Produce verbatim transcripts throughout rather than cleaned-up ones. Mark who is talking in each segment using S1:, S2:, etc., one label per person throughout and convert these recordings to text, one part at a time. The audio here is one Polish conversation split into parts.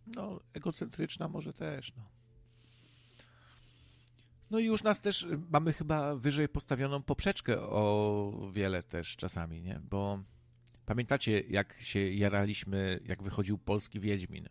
S1: No, egocentryczna może też, no. No i już nas też, mamy chyba wyżej postawioną poprzeczkę o wiele też czasami, nie? Bo pamiętacie, jak się jaraliśmy, jak wychodził polski Wiedźmin?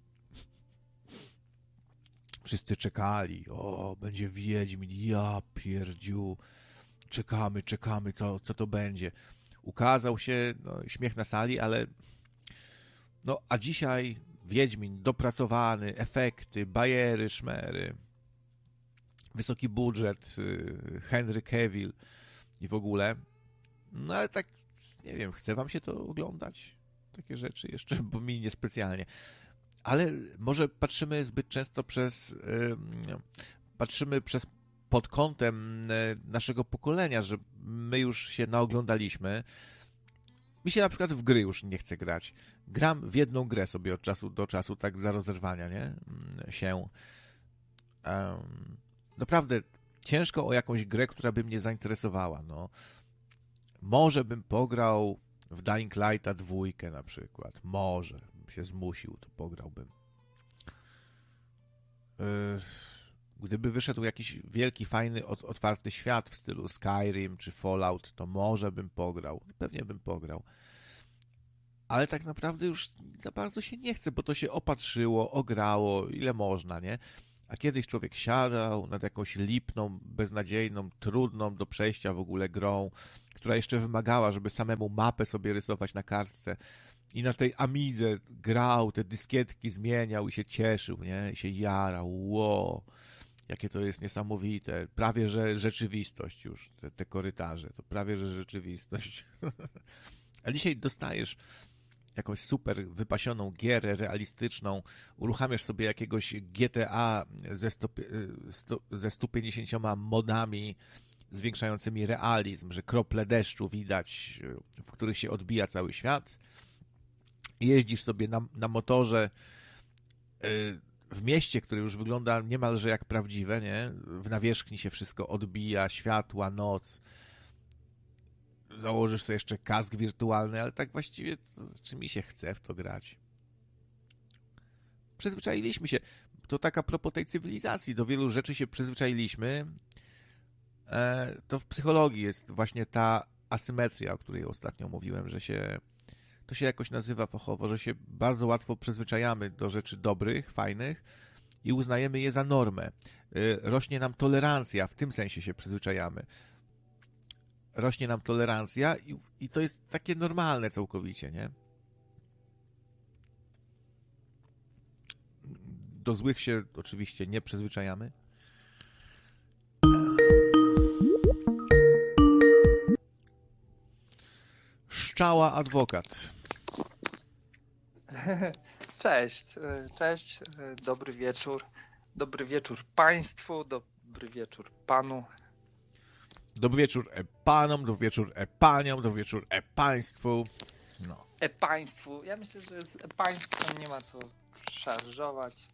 S1: Wszyscy czekali, o, będzie Wiedźmin, ja pierdziu, czekamy, czekamy, co, co to będzie. Ukazał się, no, śmiech na sali, ale no, a dzisiaj Wiedźmin dopracowany, efekty, bajery, szmery, wysoki budżet, Henry Cavill i w ogóle. No ale tak, nie wiem, chce wam się to oglądać? Takie rzeczy jeszcze, bo mi niespecjalnie. Ale może patrzymy zbyt często przez, yy, patrzymy przez pod kątem naszego pokolenia, że my już się naoglądaliśmy. Mi się na przykład w gry już nie chce grać. Gram w jedną grę sobie od czasu do czasu, tak dla rozerwania, nie? Się. Um, naprawdę ciężko o jakąś grę, która by mnie zainteresowała, no. Może bym pograł w Dying Lighta dwójkę na przykład. Może bym się zmusił, to pograłbym. Yy, gdyby wyszedł jakiś wielki, fajny, otwarty świat w stylu Skyrim czy Fallout, to może bym pograł. Pewnie bym pograł. Ale tak naprawdę już za bardzo się nie chce, bo to się opatrzyło, ograło, ile można, nie? A kiedyś człowiek siadał nad jakąś lipną, beznadziejną, trudną do przejścia w ogóle grą, która jeszcze wymagała, żeby samemu mapę sobie rysować na kartce i na tej Amidze grał, te dyskietki zmieniał i się cieszył, nie? I się jarał, wow, jakie to jest niesamowite. Prawie, że rzeczywistość już, te, te korytarze, to prawie, że rzeczywistość. A dzisiaj dostajesz jakąś super wypasioną gierę realistyczną, uruchamiasz sobie jakiegoś G T A ze, sto, sto, ze stu pięćdziesięcioma modami zwiększającymi realizm, że krople deszczu widać, w których się odbija cały świat. I jeździsz sobie na, na motorze w mieście, które już wygląda niemalże jak prawdziwe, nie? W nawierzchni się wszystko odbija, światła, noc. Założysz sobie jeszcze kask wirtualny, ale tak właściwie to, czy mi się chce w to grać? Przyzwyczailiśmy się. To tak a propos tej cywilizacji. Do wielu rzeczy się przyzwyczailiśmy. E, to w psychologii jest właśnie ta asymetria, o której ostatnio mówiłem, że się to się jakoś nazywa fachowo, że się bardzo łatwo przyzwyczajamy do rzeczy dobrych, fajnych i uznajemy je za normę. E, rośnie nam tolerancja, w tym sensie się przyzwyczajamy. Rośnie nam tolerancja i, i to jest takie normalne całkowicie, nie? Do złych się oczywiście nie przyzwyczajamy. Szczała adwokat.
S2: Cześć, cześć, dobry wieczór. Dobry wieczór państwu, dobry wieczór panu.
S1: Dobry wieczór e panom, dobry wieczór e paniom, dobry wieczór e państwu. No.
S2: E państwu. Ja myślę, że z e państwem nie ma co szarżować.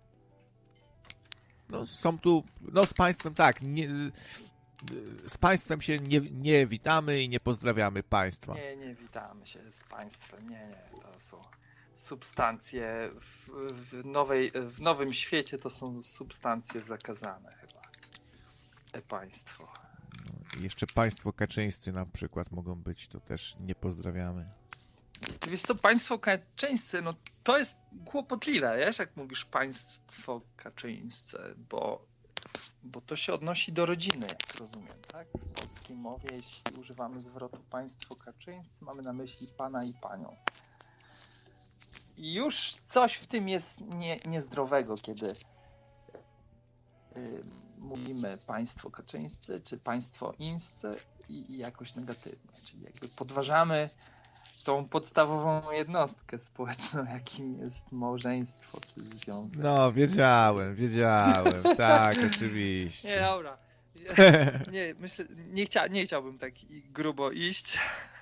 S1: No są tu, no z państwem tak, nie, z państwem się nie, nie witamy i nie pozdrawiamy państwa.
S2: Nie, nie witamy się z państwem, nie, nie, to są substancje w, w, nowej, w nowym świecie to są substancje zakazane chyba. E państwo.
S1: No, jeszcze państwo kaczyńscy na przykład mogą być, to też nie pozdrawiamy.
S2: Wiesz co, państwo kaczyńscy, no to jest kłopotliwe, wiesz, jak mówisz państwo kaczyńscy, bo, bo to się odnosi do rodziny, jak rozumiem, tak? W polskiej mowie, jeśli używamy zwrotu państwo kaczyńscy, mamy na myśli pana i panią. I już coś w tym jest nie, niezdrowego, kiedy yy, mówimy państwo kaczyńscy, czy państwo inscy i, i jakoś negatywnie, czyli jakby podważamy tą podstawową jednostkę społeczną, jakim jest małżeństwo czy związek.
S1: No, wiedziałem, wiedziałem, tak, oczywiście.
S2: Nie, dobra. Nie, myślę, nie, chcia, nie chciałbym tak grubo iść.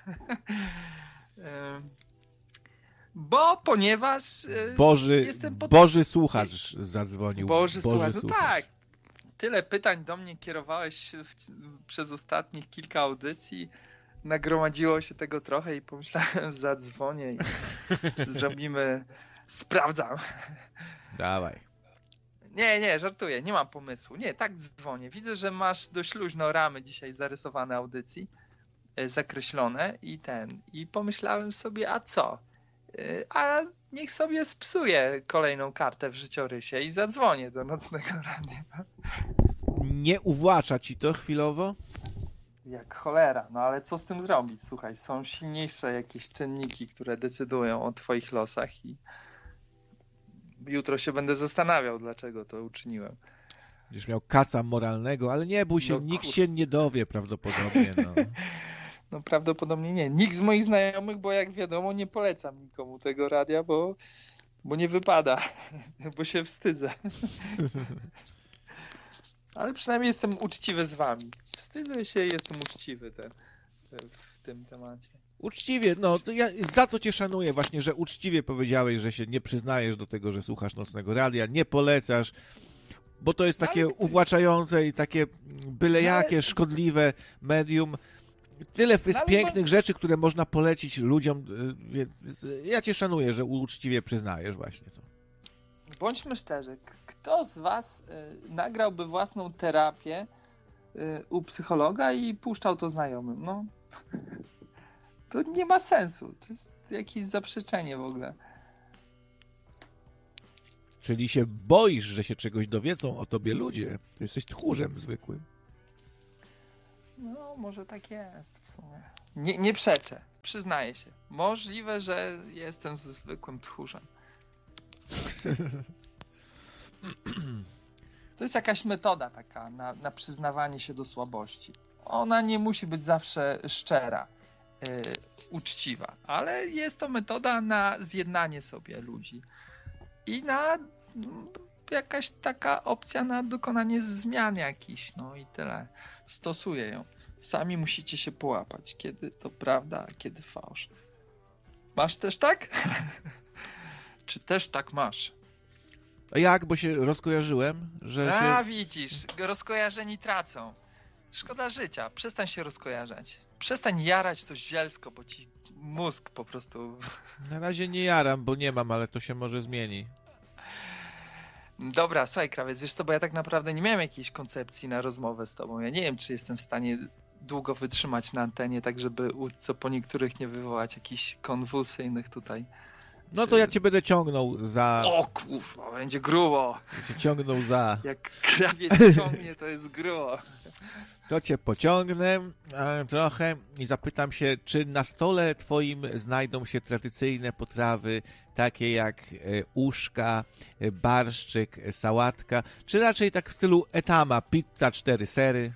S2: Bo ponieważ
S1: Boży,
S2: jestem pod...
S1: Boży słuchacz zadzwonił.
S2: Boży,
S1: Boży
S2: słuchacz,
S1: słuchacz.
S2: No tak. Tyle pytań do mnie kierowałeś w, przez ostatnich kilka audycji. Nagromadziło się tego trochę i pomyślałem, zadzwonię i zrobimy Sprawdzam.
S1: Dawaj.
S2: Nie, nie, żartuję, nie mam pomysłu. Nie, tak dzwonię. Widzę, że masz dość luźno ramy dzisiaj zarysowane audycji, zakreślone i ten. I pomyślałem sobie, a co? A niech sobie spsuję kolejną kartę w życiorysie i zadzwonię do Nocnego Radia.
S1: Nie uwłacza ci to chwilowo?
S2: Jak cholera, no ale co z tym zrobić? Słuchaj, są silniejsze jakieś czynniki, które decydują o twoich losach i jutro się będę zastanawiał, dlaczego to uczyniłem.
S1: Będziesz miał kaca moralnego, ale nie bój się,
S2: No,
S1: nikt
S2: kur...
S1: się nie dowie prawdopodobnie. No.
S2: no prawdopodobnie nie. Nikt z moich znajomych, bo jak wiadomo nie polecam nikomu tego radia, bo, bo nie wypada, bo się wstydzę. Ale przynajmniej jestem uczciwy z wami. Wstydzę się i jestem uczciwy te, te, w tym temacie.
S1: Uczciwie, no to ja za to cię szanuję właśnie, że uczciwie powiedziałeś, że się nie przyznajesz do tego, że słuchasz Nocnego Radia, nie polecasz, bo to jest takie uwłaczające i takie byle jakie, ale... szkodliwe medium. Tyle jest no, pięknych bo... rzeczy, które można polecić ludziom, więc ja cię szanuję, że uczciwie przyznajesz właśnie to.
S2: Bądźmy szczerzy, kto z was y, nagrałby własną terapię y, u psychologa i puszczał to znajomym? No, to nie ma sensu. To jest jakieś zaprzeczenie w ogóle.
S1: Czyli się boisz, że się czegoś dowiedzą o tobie ludzie. To jesteś tchórzem zwykłym.
S2: No, może tak jest w sumie. Nie, nie przeczę, przyznaję się. Możliwe, że jestem zwykłym tchórzem. To jest jakaś metoda taka na, na przyznawanie się do słabości. Ona nie musi być zawsze szczera, yy, uczciwa, ale jest to metoda na zjednanie sobie ludzi i na jakaś taka opcja na dokonanie zmian jakichś, no i tyle. Stosuję ją. Sami musicie się połapać, kiedy to prawda, a kiedy fałsz. Masz też tak? Czy też tak masz?
S1: A jak? Bo się rozkojarzyłem, że
S2: A,
S1: się...
S2: widzisz, rozkojarzeni tracą. Szkoda życia, przestań się rozkojarzać. Przestań jarać to zielsko, bo ci mózg po prostu...
S1: Na razie nie jaram, bo nie mam, ale to się może zmieni.
S2: Dobra, słuchaj, krawiec, wiesz co, bo ja tak naprawdę nie miałem jakiejś koncepcji na rozmowę z tobą. Ja nie wiem, czy jestem w stanie długo wytrzymać na antenie, tak żeby co po niektórych nie wywołać jakichś konwulsyjnych tutaj.
S1: No to ja cię będę ciągnął za...
S2: O kurwa, będzie grubo.
S1: Cię ciągnął za...
S2: Jak krawiec ciągnie, to jest grubo.
S1: To cię pociągnę e, trochę i zapytam się, czy na stole twoim znajdą się tradycyjne potrawy, takie jak e, uszka, e, barszczyk, e, sałatka, czy raczej tak w stylu etama, pizza, cztery sery?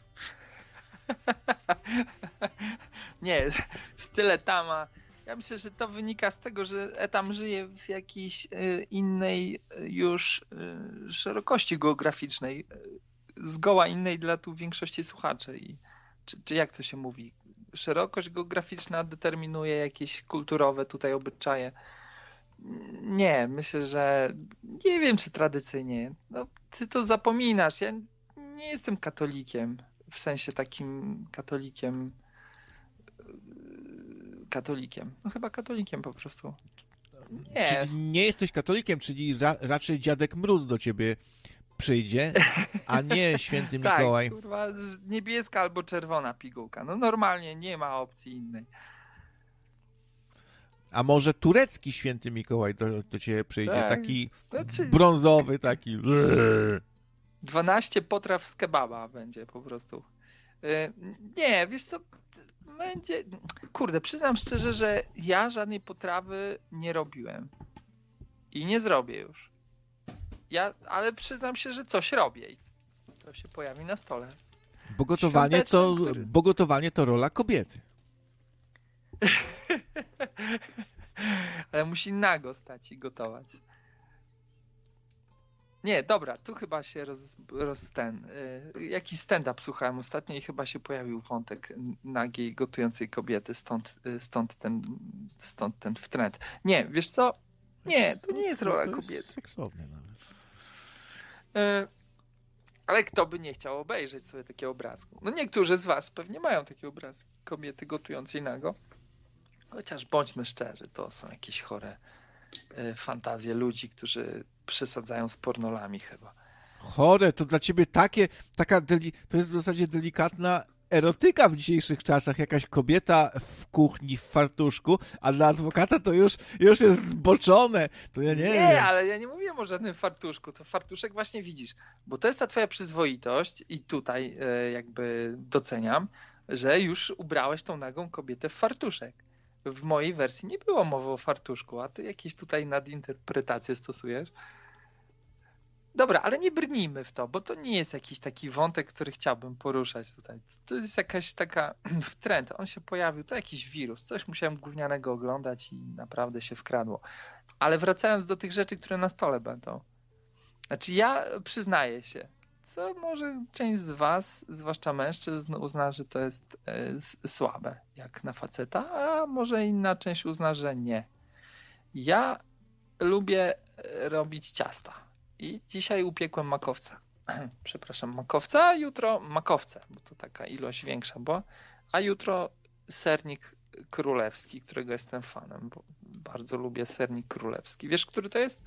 S2: Nie, styl etama. Ja myślę, że to wynika z tego, że etam żyje w jakiejś y, innej już y, szerokości geograficznej, y, zgoła innej dla tu większości słuchaczy. I, czy, czy jak to się mówi? Szerokość geograficzna determinuje jakieś kulturowe tutaj obyczaje. Nie, myślę, że nie wiem, czy tradycyjnie. No, ty to zapominasz. Ja nie jestem katolikiem, w sensie takim katolikiem katolikiem. No chyba katolikiem po prostu. Nie.
S1: Czyli nie jesteś katolikiem, czyli ra raczej dziadek Mróz do ciebie przyjdzie, a nie święty Mikołaj.
S2: Tak, kurwa, niebieska albo czerwona pigułka. No normalnie nie ma opcji innej.
S1: A może turecki święty Mikołaj do, do ciebie przyjdzie, tak. Taki znaczy... brązowy, taki...
S2: dwanaście potraw z kebaba będzie po prostu. Nie, wiesz co... Będzie... Kurde, przyznam szczerze, że ja żadnej potrawy nie robiłem. I nie zrobię już. Ja, ale przyznam się, że coś robię. I to się pojawi na stole.
S1: Bo gotowanie, to,
S2: który...
S1: bo gotowanie to rola kobiety.
S2: Ale musi nago stać i gotować. Nie, dobra, tu chyba się roz, roz ten, y, jakiś stand-up słuchałem ostatnio i chyba się pojawił wątek nagiej, gotującej kobiety, stąd, y, stąd ten, stąd ten wtręt. Nie, wiesz co? Nie, to nie jest rola kobiety.
S1: Jest seksowne nawet.
S2: Y, ale kto by nie chciał obejrzeć sobie takiego obrazku? No niektórzy z was pewnie mają takie obrazki kobiety gotującej nago. Chociaż bądźmy szczerzy, to są jakieś chore, fantazje ludzi, którzy przesadzają z pornolami chyba.
S1: Chore, to dla ciebie takie, taka, deli, to jest w zasadzie delikatna erotyka w dzisiejszych czasach, jakaś kobieta w kuchni w fartuszku, a dla adwokata to już, już jest zboczone. To ja nie,
S2: nie
S1: wiem.
S2: ale ja nie mówiłem o żadnym fartuszku, to fartuszek właśnie widzisz, bo to jest ta twoja przyzwoitość i tutaj e, jakby doceniam, że już ubrałeś tą nagą kobietę w fartuszek. W mojej wersji nie było mowy o fartuszku, a ty jakieś tutaj nadinterpretacje stosujesz. Dobra, ale nie brnijmy w to, bo to nie jest jakiś taki wątek, który chciałbym poruszać tutaj. To jest jakaś taka trend, on się pojawił, to jakiś wirus, coś musiałem gównianego oglądać i naprawdę się wkradło. Ale wracając do tych rzeczy, które na stole będą. Znaczy ja przyznaję się, co może część z was, zwłaszcza mężczyzn, uzna, że to jest e, słabe, jak na faceta, a może inna część uzna, że nie. Ja lubię robić ciasta. I dzisiaj upiekłem makowca. Przepraszam, makowca, a jutro makowce, bo to taka ilość większa była. A jutro sernik królewski, którego jestem fanem, bo bardzo lubię sernik królewski. Wiesz, który to jest?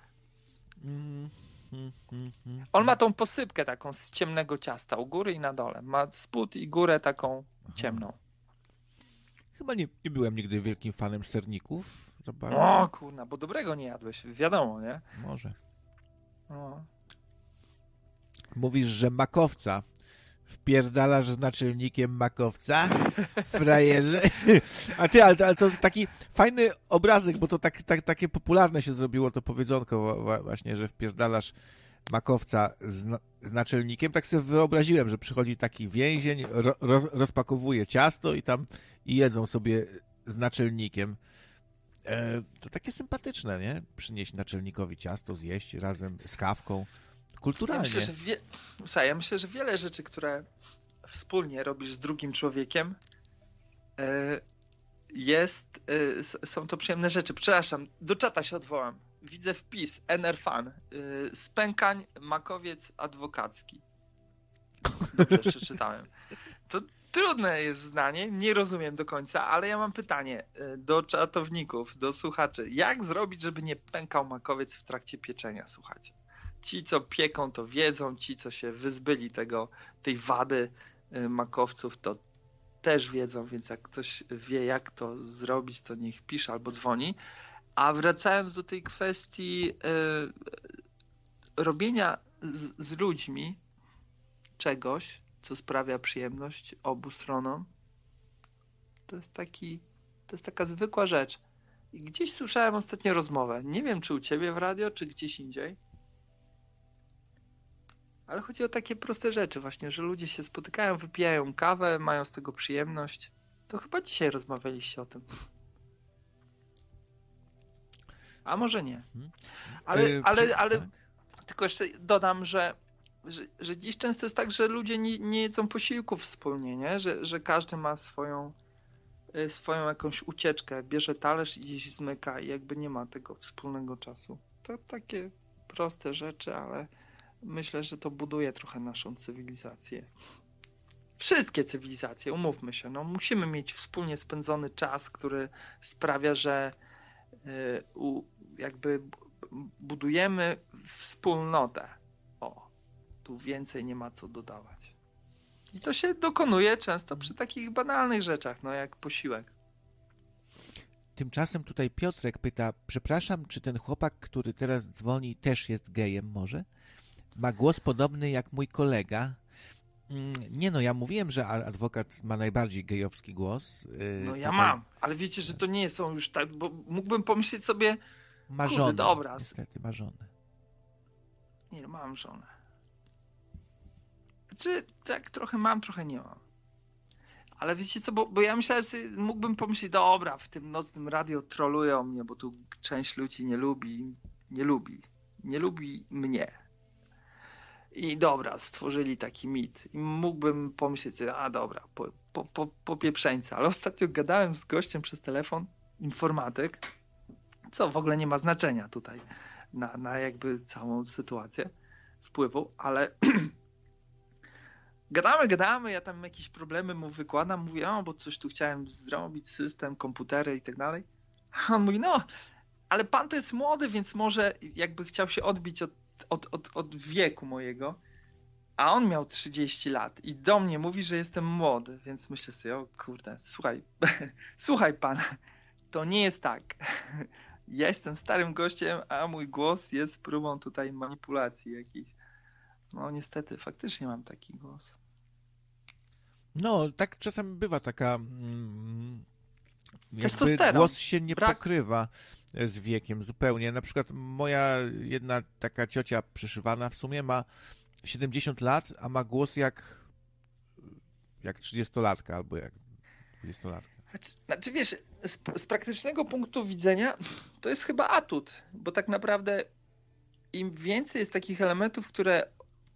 S2: On ma tą posypkę taką z ciemnego ciasta u góry i na dole. Ma spód i górę taką ciemną.
S1: Chyba nie, nie byłem nigdy wielkim fanem serników.
S2: O kurna, bo dobrego nie jadłeś. Wiadomo, nie?
S1: Może.
S2: O.
S1: Mówisz, że makowca. Wpierdalasz z naczelnikiem makowca? Frajerze? A ty, ale, ale to taki fajny obrazek, bo to tak, tak, takie popularne się zrobiło to powiedzonko właśnie, że wpierdalasz makowca z, z naczelnikiem. Tak sobie wyobraziłem, że przychodzi taki więzień, ro, ro, rozpakowuje ciasto i tam i jedzą sobie z naczelnikiem. E, to takie sympatyczne, nie? Przynieść naczelnikowi ciasto, zjeść razem z kawką. Kulturalnie.
S2: Ja myślę, że wie... Słuchaj, ja myślę, że wiele rzeczy, które wspólnie robisz z drugim człowiekiem, jest, są to przyjemne rzeczy. Przepraszam, do czata się odwołam. Widzę wpis, N R Fan, spękań, makowiec adwokacki. Dobrze przeczytałem. To trudne jest zdanie, nie rozumiem do końca, ale ja mam pytanie do czatowników, do słuchaczy. Jak zrobić, żeby nie pękał makowiec w trakcie pieczenia, słuchajcie? Ci, co pieką, to wiedzą, ci, co się wyzbyli tego, tej wady makowców, to też wiedzą, więc jak ktoś wie, jak to zrobić, to niech pisze albo dzwoni. A wracając do tej kwestii yy, robienia z, z ludźmi czegoś, co sprawia przyjemność obu stronom, to jest taki, to jest taka zwykła rzecz. I gdzieś słyszałem ostatnio rozmowę, nie wiem, czy u ciebie w radio, czy gdzieś indziej, ale chodzi o takie proste rzeczy właśnie, że ludzie się spotykają, wypijają kawę, mają z tego przyjemność. To chyba dzisiaj rozmawialiście o tym. A może nie. Ale, ale, ale tylko jeszcze dodam, że, że, że dziś często jest tak, że ludzie nie, nie jedzą posiłków wspólnie, nie? Że, że każdy ma swoją, swoją jakąś ucieczkę, bierze talerz i gdzieś zmyka i jakby nie ma tego wspólnego czasu. To takie proste rzeczy, ale myślę, że to buduje trochę naszą cywilizację. Wszystkie cywilizacje, umówmy się, no musimy mieć wspólnie spędzony czas, który sprawia, że y, jakby budujemy wspólnotę. O, tu więcej nie ma co dodawać. I to się dokonuje często przy takich banalnych rzeczach, no jak posiłek.
S1: Tymczasem tutaj Piotrek pyta, przepraszam, czy ten chłopak, który teraz dzwoni, też jest gejem może? Ma głos podobny jak mój kolega. Nie no, ja mówiłem, że adwokat ma najbardziej gejowski głos.
S2: No ja Tutaj... mam, ale wiecie, że to nie są już tak, bo mógłbym pomyśleć sobie,
S1: ma żonę, kurde, dobra. Niestety ma żonę.
S2: Nie no, mam żonę. Znaczy, tak trochę mam, trochę nie mam. Ale wiecie co, bo, bo ja myślałem, że mógłbym pomyśleć, dobra, w tym nocnym radio trolują mnie, bo tu część ludzi nie lubi, nie lubi, nie lubi mnie. I dobra, stworzyli taki mit. I mógłbym pomyśleć sobie, a dobra, po, po, po, popieprzeńca. Ale ostatnio gadałem z gościem przez telefon, informatyk, co w ogóle nie ma znaczenia tutaj na, na jakby całą sytuację wpływu, ale gadamy, gadamy, ja tam jakieś problemy mu wykładam, mówię, o, bo coś tu chciałem zrobić, system, komputery i tak dalej. A on mówi, no, ale pan to jest młody, więc może jakby chciał się odbić od, od, od, od wieku mojego, a on miał trzydzieści lat i do mnie mówi, że jestem młody, więc myślę sobie, o kurde, słuchaj, słuchaj pan, to nie jest tak. Ja jestem starym gościem, a mój głos jest próbą tutaj manipulacji jakiejś. No niestety, faktycznie mam taki głos.
S1: No, tak czasem bywa taka... Mm,
S2: Testosteron.
S1: Głos się nie
S2: Brak...
S1: pokrywa z wiekiem zupełnie. Na przykład moja jedna taka ciocia przyszywana w sumie ma siedemdziesiąt lat, a ma głos jak jak trzydziestolatka albo jak dwudziestolatka.
S2: Znaczy, znaczy wiesz, z, z praktycznego punktu widzenia to jest chyba atut, bo tak naprawdę im więcej jest takich elementów, które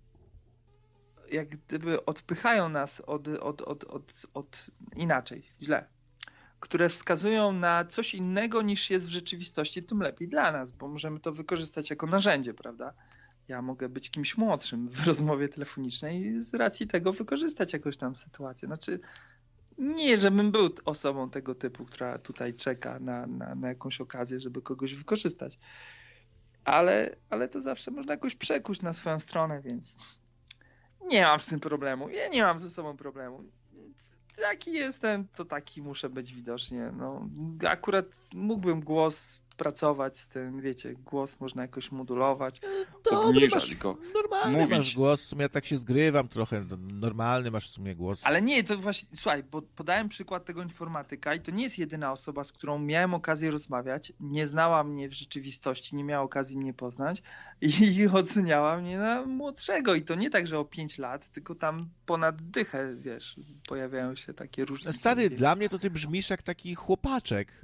S2: jak gdyby odpychają nas od, od, od, od, od inaczej, źle, które wskazują na coś innego niż jest w rzeczywistości, tym lepiej dla nas, bo możemy to wykorzystać jako narzędzie, prawda? Ja mogę być kimś młodszym w rozmowie telefonicznej i z racji tego wykorzystać jakąś tam sytuację. Znaczy, nie, żebym był osobą tego typu, która tutaj czeka na, na, na jakąś okazję, żeby kogoś wykorzystać. Ale, ale to zawsze można jakoś przekuć na swoją stronę, więc nie mam z tym problemu. Ja nie mam ze sobą problemu. Jaki jestem, to taki muszę być widocznie. No, akurat mógłbym głos pracować z tym, wiecie, głos można jakoś modulować, obniżać go,
S1: normalny
S2: mówić.
S1: Masz głos, w sumie ja tak się zgrywam trochę, normalny masz w sumie głos.
S2: Ale nie, to właśnie, słuchaj, bo podałem przykład tego informatyka i to nie jest jedyna osoba, z którą miałem okazję rozmawiać, nie znała mnie w rzeczywistości, nie miała okazji mnie poznać i oceniała mnie na młodszego i to nie tak, że o pięć lat, tylko tam ponad dychę, wiesz, pojawiają się takie różne...
S1: Stary, dla mnie to ty brzmisz jak taki chłopaczek.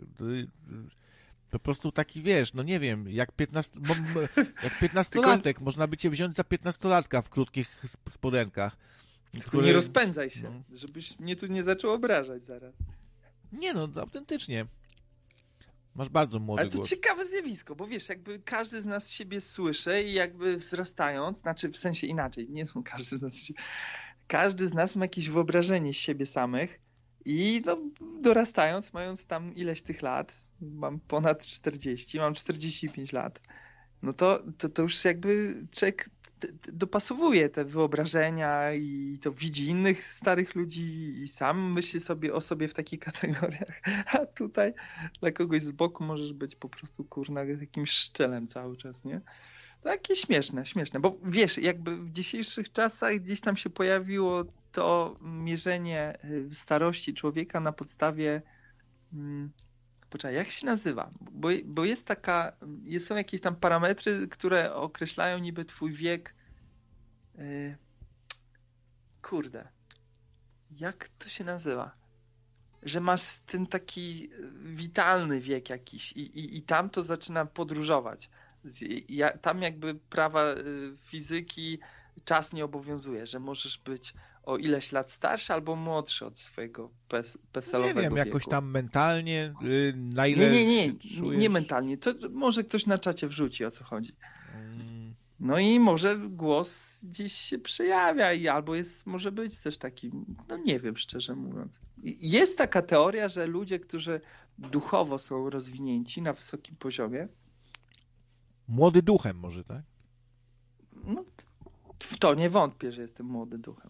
S1: Po prostu taki, wiesz, no nie wiem, jak, piętnasto, jak piętnastolatek. Tylko... Można by cię wziąć za piętnastolatka w krótkich spodenkach.
S2: Które... Nie rozpędzaj się, no. Żebyś mnie tu nie zaczął obrażać zaraz.
S1: Nie no, autentycznie. Masz bardzo młody
S2: Ale to
S1: głos.
S2: ciekawe zjawisko, bo wiesz, jakby każdy z nas siebie słyszy i jakby wzrastając, znaczy w sensie inaczej, nie no, każdy z nas, każdy z nas ma jakieś wyobrażenie siebie samych i no, dorastając, mając tam ileś tych lat, mam ponad czterdzieści, mam czterdzieści pięć lat, no to, to, to już jakby człowiek dopasowuje te wyobrażenia i to widzi innych starych ludzi i sam myśli sobie o sobie w takich kategoriach, a tutaj dla kogoś z boku możesz być po prostu kurna jakimś szczelem cały czas, nie? Takie śmieszne, śmieszne, bo wiesz, jakby w dzisiejszych czasach gdzieś tam się pojawiło to mierzenie starości człowieka na podstawie hmm, poczekaj, jak się nazywa? Bo, bo jest taka, jest, są jakieś tam parametry, które określają niby twój wiek. Yy, kurde. Jak to się nazywa? Że masz ten taki witalny wiek jakiś i, i, i tam to zaczyna podróżować. Ja, tam jakby prawa fizyki czas nie obowiązuje, że możesz być o ileś lat starszy albo młodszy od swojego pes, peselowego
S1: Nie wiem,
S2: wieku.
S1: jakoś tam mentalnie, yy, na ile
S2: Nie, nie, nie,
S1: czujesz...
S2: nie mentalnie. To może ktoś na czacie wrzuci, o co chodzi. No i może głos gdzieś się przejawia i albo jest, może być też taki, no nie wiem, szczerze mówiąc. Jest taka teoria, że ludzie, którzy duchowo są rozwinięci na wysokim poziomie.
S1: Młody duchem może, tak?
S2: No w to nie wątpię, że jestem młody duchem.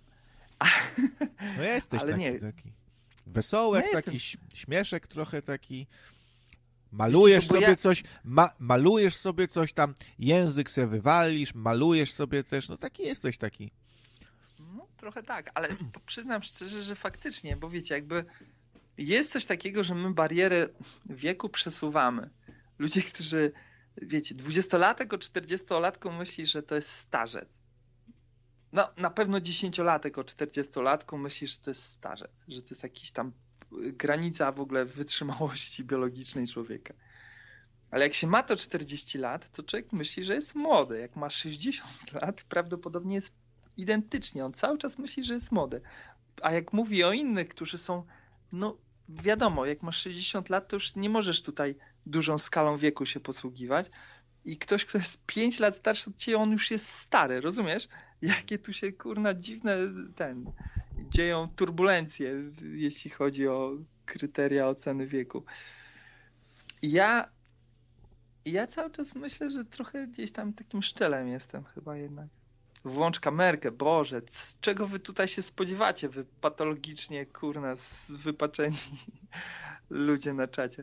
S1: No jesteś
S2: ale
S1: taki,
S2: nie.
S1: taki wesołek,
S2: no
S1: taki śmieszek trochę taki. Malujesz sobie ja... coś, ma, malujesz sobie coś tam, język sobie wywalisz, malujesz sobie też, no taki jesteś taki.
S2: No trochę tak, ale przyznam szczerze, że faktycznie, bo wiecie, jakby jest coś takiego, że my barierę wieku przesuwamy. Ludzie, którzy, wiecie, dwudziestolatek o czterdziestolatku myśli, że to jest starzec. No na pewno dziesięciolatek o czterdziestolatku myśli, że to jest starzec, że to jest jakiś tam granica w ogóle wytrzymałości biologicznej człowieka. Ale jak się ma to czterdzieści lat, to człowiek myśli, że jest młody. Jak ma sześćdziesiąt lat, prawdopodobnie jest identycznie. On cały czas myśli, że jest młody. A jak mówi o innych, którzy są, no wiadomo, jak masz sześćdziesiąt lat, to już nie możesz tutaj dużą skalą wieku się posługiwać. I ktoś, kto jest pięć lat starszy od ciebie, on już jest stary, rozumiesz? Jakie tu się, kurna, dziwne ten... dzieją turbulencje, jeśli chodzi o kryteria oceny wieku. Ja ja cały czas myślę, że trochę gdzieś tam takim szczelem jestem chyba jednak. Włącz kamerkę, Boże, c- czego wy tutaj się spodziewacie? Wy patologicznie, kurna, z- wypaczeni ludzie na czacie.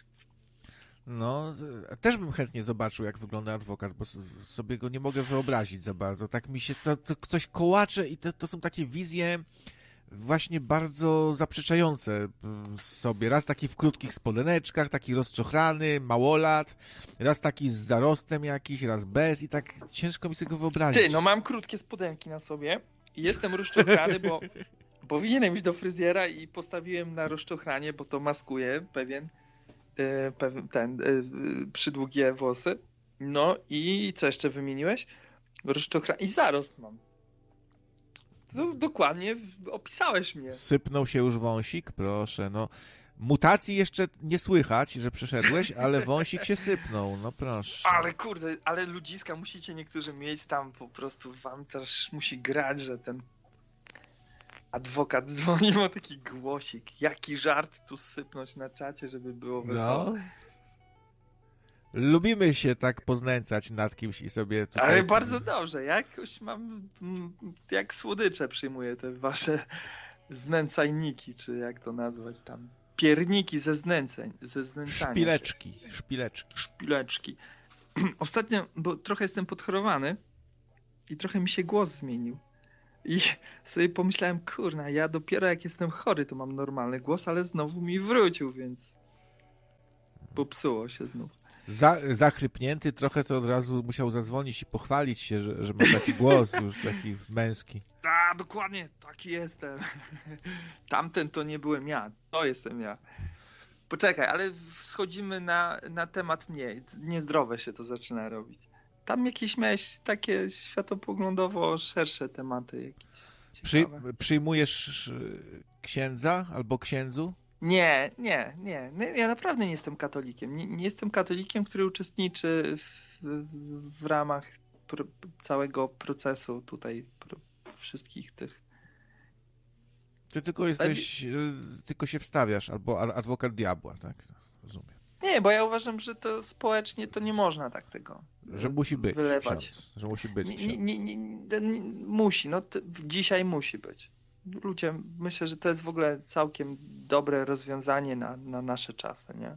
S1: No, też bym chętnie zobaczył, jak wygląda adwokat, bo sobie go nie mogę wyobrazić za bardzo. Tak mi się to, to coś kołacze i to, to są takie wizje właśnie bardzo zaprzeczające sobie. Raz taki w krótkich spodeneczkach, taki rozczochrany, małolat, raz taki z zarostem jakiś, raz bez i tak ciężko mi sobie go wyobrazić.
S2: Ty, no mam krótkie spodenki na sobie i jestem rozczochrany, bo powinienem iść do fryzjera i postawiłem na rozczochranie, bo to maskuje pewien yy, pew, ten yy, przydługie włosy. No i co jeszcze wymieniłeś? Rozczochranie i zarost mam. To dokładnie opisałeś mnie.
S1: Sypnął się już wąsik? Proszę, no. Mutacji jeszcze nie słychać, że przeszedłeś, ale wąsik się sypnął, no proszę.
S2: Ale kurde, ale ludziska musicie niektórzy mieć tam, po prostu wam też musi grać, że ten adwokat dzwoni, ma taki głosik. Jaki żart tu sypnąć na czacie, żeby było wesoło.
S1: No. Lubimy się tak poznęcać nad kimś i sobie tutaj...
S2: Ale bardzo dobrze, jakoś mam, jak słodycze przyjmuję te wasze znęcajniki, czy jak to nazwać tam, pierniki ze znęceń, ze znęcania.
S1: Szpileczki, szpileczki.
S2: Szpileczki. Ostatnio, bo trochę jestem podchorowany i trochę mi się głos zmienił. I sobie pomyślałem, kurna, ja dopiero jak jestem chory, to mam normalny głos, ale znowu mi wrócił, więc popsuło się znów.
S1: Za, zachrypnięty trochę, to od razu musiał zadzwonić i pochwalić się, że, że ma taki głos już taki męski.
S2: A, dokładnie, taki jestem. Tamten to nie byłem ja, to jestem ja. Poczekaj, ale schodzimy na, na temat mnie. Niezdrowe się to zaczyna robić. Tam jakieś miałeś takie światopoglądowo szersze tematy jakieś.
S1: Przy, przyjmujesz księdza albo księdzu?
S2: Nie, nie, nie. Ja naprawdę nie jestem katolikiem. Nie, nie jestem katolikiem, który uczestniczy w, w, w ramach pro, całego procesu tutaj, pro, wszystkich tych.
S1: Ty tylko jesteś, Ale... tylko się wstawiasz, albo adwokat diabła, tak? Rozumiem.
S2: Nie, bo ja uważam, że to społecznie to nie można tak tego
S1: Że musi być
S2: wylewać.
S1: Ksiądz, że musi być
S2: nie, nie, nie, nie, musi, no to dzisiaj musi być. Ludzie, myślę, że to jest w ogóle całkiem dobre rozwiązanie na, na nasze czasy, nie?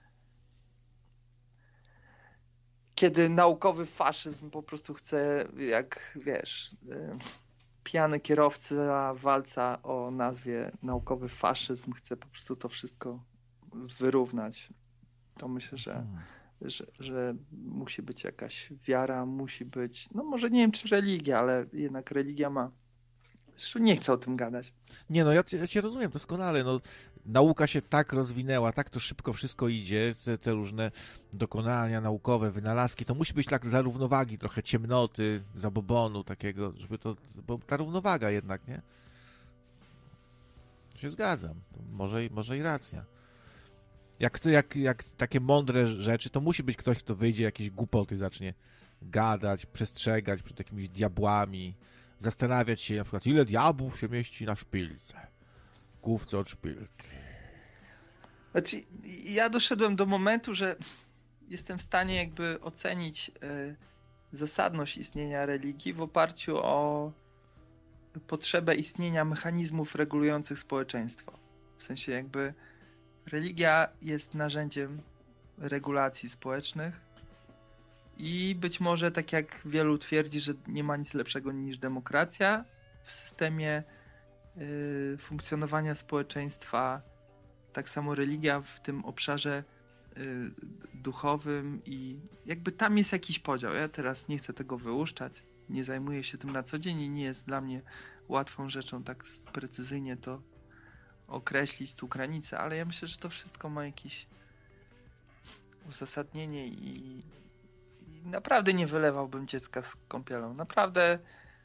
S2: Kiedy naukowy faszyzm po prostu chce, jak wiesz, pijany kierowca walca o nazwie naukowy faszyzm chce po prostu to wszystko wyrównać, to myślę, że, hmm. że, że musi być jakaś wiara, musi być, no może nie wiem czy religia, ale jednak religia ma. Zresztą nie chcę o tym gadać.
S1: Nie, no ja cię, ja cię rozumiem doskonale. No, nauka się tak rozwinęła, tak to szybko wszystko idzie, te, te różne dokonania naukowe, wynalazki, to musi być tak dla równowagi, trochę ciemnoty, zabobonu takiego, żeby to, bo ta równowaga jednak, nie? Się zgadzam. Może, może i racja. Jak, to, jak, jak takie mądre rzeczy, to musi być ktoś, kto wyjdzie, jakieś głupoty zacznie gadać, przestrzegać przed jakimiś diabłami, zastanawiać się na przykład, ile diabłów się mieści na szpilce. Główce od szpilki.
S2: Znaczy, ja doszedłem do momentu, że jestem w stanie jakby ocenić y, zasadność istnienia religii w oparciu o potrzebę istnienia mechanizmów regulujących społeczeństwo. W sensie jakby religia jest narzędziem regulacji społecznych i być może, tak jak wielu twierdzi, że nie ma nic lepszego niż demokracja w systemie y, funkcjonowania społeczeństwa, tak samo religia w tym obszarze y, duchowym i jakby tam jest jakiś podział. Ja teraz nie chcę tego wyłuszczać, nie zajmuję się tym na co dzień i nie jest dla mnie łatwą rzeczą tak precyzyjnie to określić tu granicę, ale ja myślę, że to wszystko ma jakieś uzasadnienie i, i naprawdę nie wylewałbym dziecka z kąpielą. Naprawdę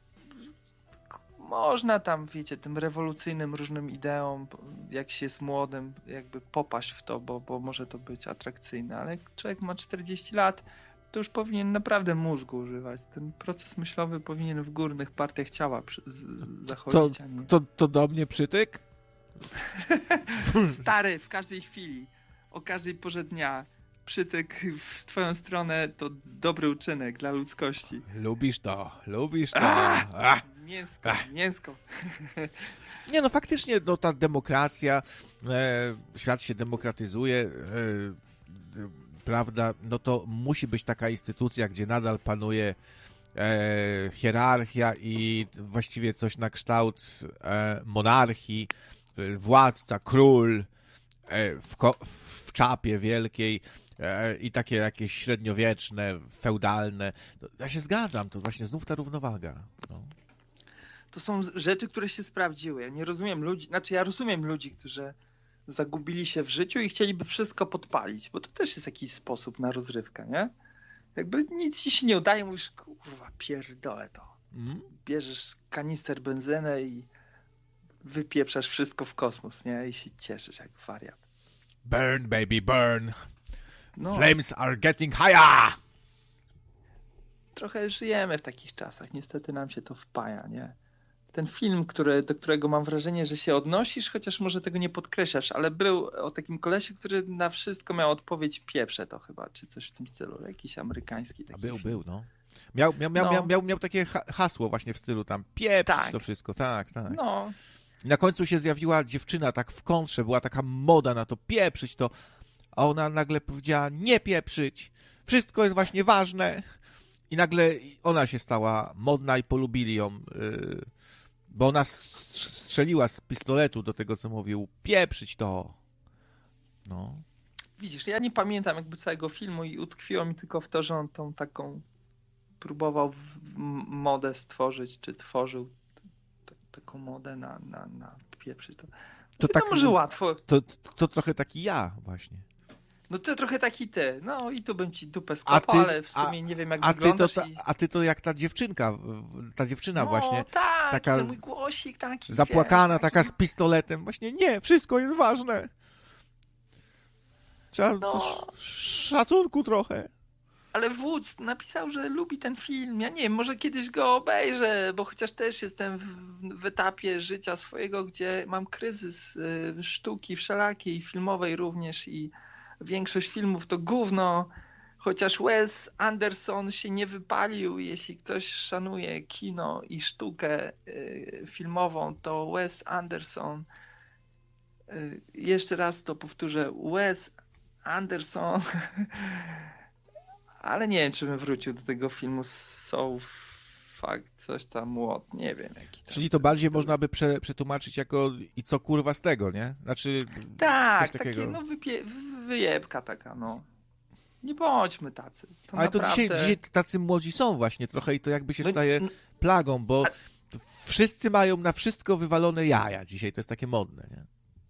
S2: można tam, wiecie, tym rewolucyjnym różnym ideom, jak się jest młodym, jakby popaść w to, bo, bo może to być atrakcyjne, ale jak człowiek ma czterdzieści lat, to już powinien naprawdę mózgu używać. Ten proces myślowy powinien w górnych partiach ciała przy, z, zachodzić.
S1: To,
S2: a nie...
S1: to, to do mnie przytyk?
S2: Stary, w każdej chwili, o każdej porze dnia, przytyk w twoją stronę to dobry uczynek dla ludzkości.
S1: Lubisz to, lubisz to.
S2: A!
S1: A!
S2: Mięsko,
S1: Ach.
S2: mięsko.
S1: Nie no, faktycznie no, ta demokracja, e, świat się demokratyzuje, e, e, prawda, no to musi być taka instytucja, gdzie nadal panuje e, hierarchia i właściwie coś na kształt e, monarchii, e, władca, król e, w, ko- w czapie wielkiej e, i takie jakieś średniowieczne, feudalne. Ja się zgadzam, to właśnie znów ta równowaga. No.
S2: To są rzeczy, które się sprawdziły. Ja nie rozumiem ludzi, znaczy ja rozumiem ludzi, którzy zagubili się w życiu i chcieliby wszystko podpalić, bo to też jest jakiś sposób na rozrywkę, nie? Jakby nic ci się nie udaje, mówisz, kurwa, pierdolę to.
S1: Mm?
S2: Bierzesz kanister benzyny i wypieprzasz wszystko w kosmos, nie? I się cieszysz jak wariat.
S1: Burn, baby, burn.
S2: No,
S1: Flames are getting higher!
S2: trochę żyjemy w takich czasach. Niestety nam się to wpaja, nie? Ten film, który, do którego mam wrażenie, że się odnosisz, chociaż może tego nie podkreślasz, ale był o takim kolesiu, który na wszystko miał odpowiedź pieprze to chyba, czy coś w tym stylu. Jakiś amerykański taki
S1: A był,
S2: film.
S1: był, no. Miał, miał, miał,
S2: No.
S1: miał, miał, miał takie ha- hasło właśnie w stylu tam pieprzyć
S2: Tak.
S1: to wszystko, tak, tak.
S2: No,
S1: I na końcu się zjawiła dziewczyna tak w kontrze, była taka moda na to pieprzyć to, a ona nagle powiedziała nie pieprzyć, wszystko jest właśnie ważne. I nagle ona się stała modna i polubili ją, yy, bo ona strzeliła z pistoletu do tego, co mówił, pieprzyć to. No.
S2: widzisz, ja nie pamiętam jakby całego filmu i utkwiło mi tylko w to, że on tą taką próbował w- m- modę stworzyć, czy tworzył t- taką modę na, na, na pieprzyć to.
S1: To
S2: To
S1: tak-
S2: może łatwo.
S1: To, to trochę taki ja właśnie.
S2: No to trochę taki ty. No i tu bym ci dupę
S1: A
S2: skopał,
S1: ty-
S2: ale w sumie
S1: a-
S2: nie wiem jak
S1: A ty, to,
S2: wyglądasz.
S1: ta,
S2: i...
S1: a ty to jak ta dziewczynka, ta dziewczyna
S2: no,
S1: właśnie,
S2: tak,
S1: taka
S2: ten mój głosik taki.
S1: zapłakana,
S2: wiesz,
S1: taka
S2: taki...
S1: z pistoletem. Właśnie nie, wszystko jest ważne. Trzeba
S2: No.
S1: sz- szacunku trochę.
S2: Ale wódz napisał, że lubi ten film. Ja nie wiem, może kiedyś go obejrzę, bo chociaż też jestem w, w etapie życia swojego, gdzie mam kryzys y, sztuki wszelakiej, filmowej również i większość filmów to gówno. Chociaż Wes Anderson się nie wypalił, jeśli ktoś szanuje kino i sztukę y, filmową, to Wes Anderson, y, jeszcze raz to powtórzę, Wes Anderson, ale nie wiem, czy bym wrócił do tego filmu So Fuck, coś tam młot, nie wiem jaki tam.
S1: Czyli to bardziej można by prze, przetłumaczyć jako i co kurwa z tego, nie? Znaczy
S2: Tak,
S1: coś takiego.
S2: takie no wypie, wyjebka taka, no. Nie bądźmy tacy. To
S1: Ale
S2: naprawdę...
S1: to dzisiaj, dzisiaj tacy młodzi są właśnie trochę i to jakby się
S2: No,
S1: staje
S2: no,
S1: plagą, bo
S2: a-
S1: wszyscy mają na wszystko wywalone jaja. Dzisiaj to jest takie modne, nie?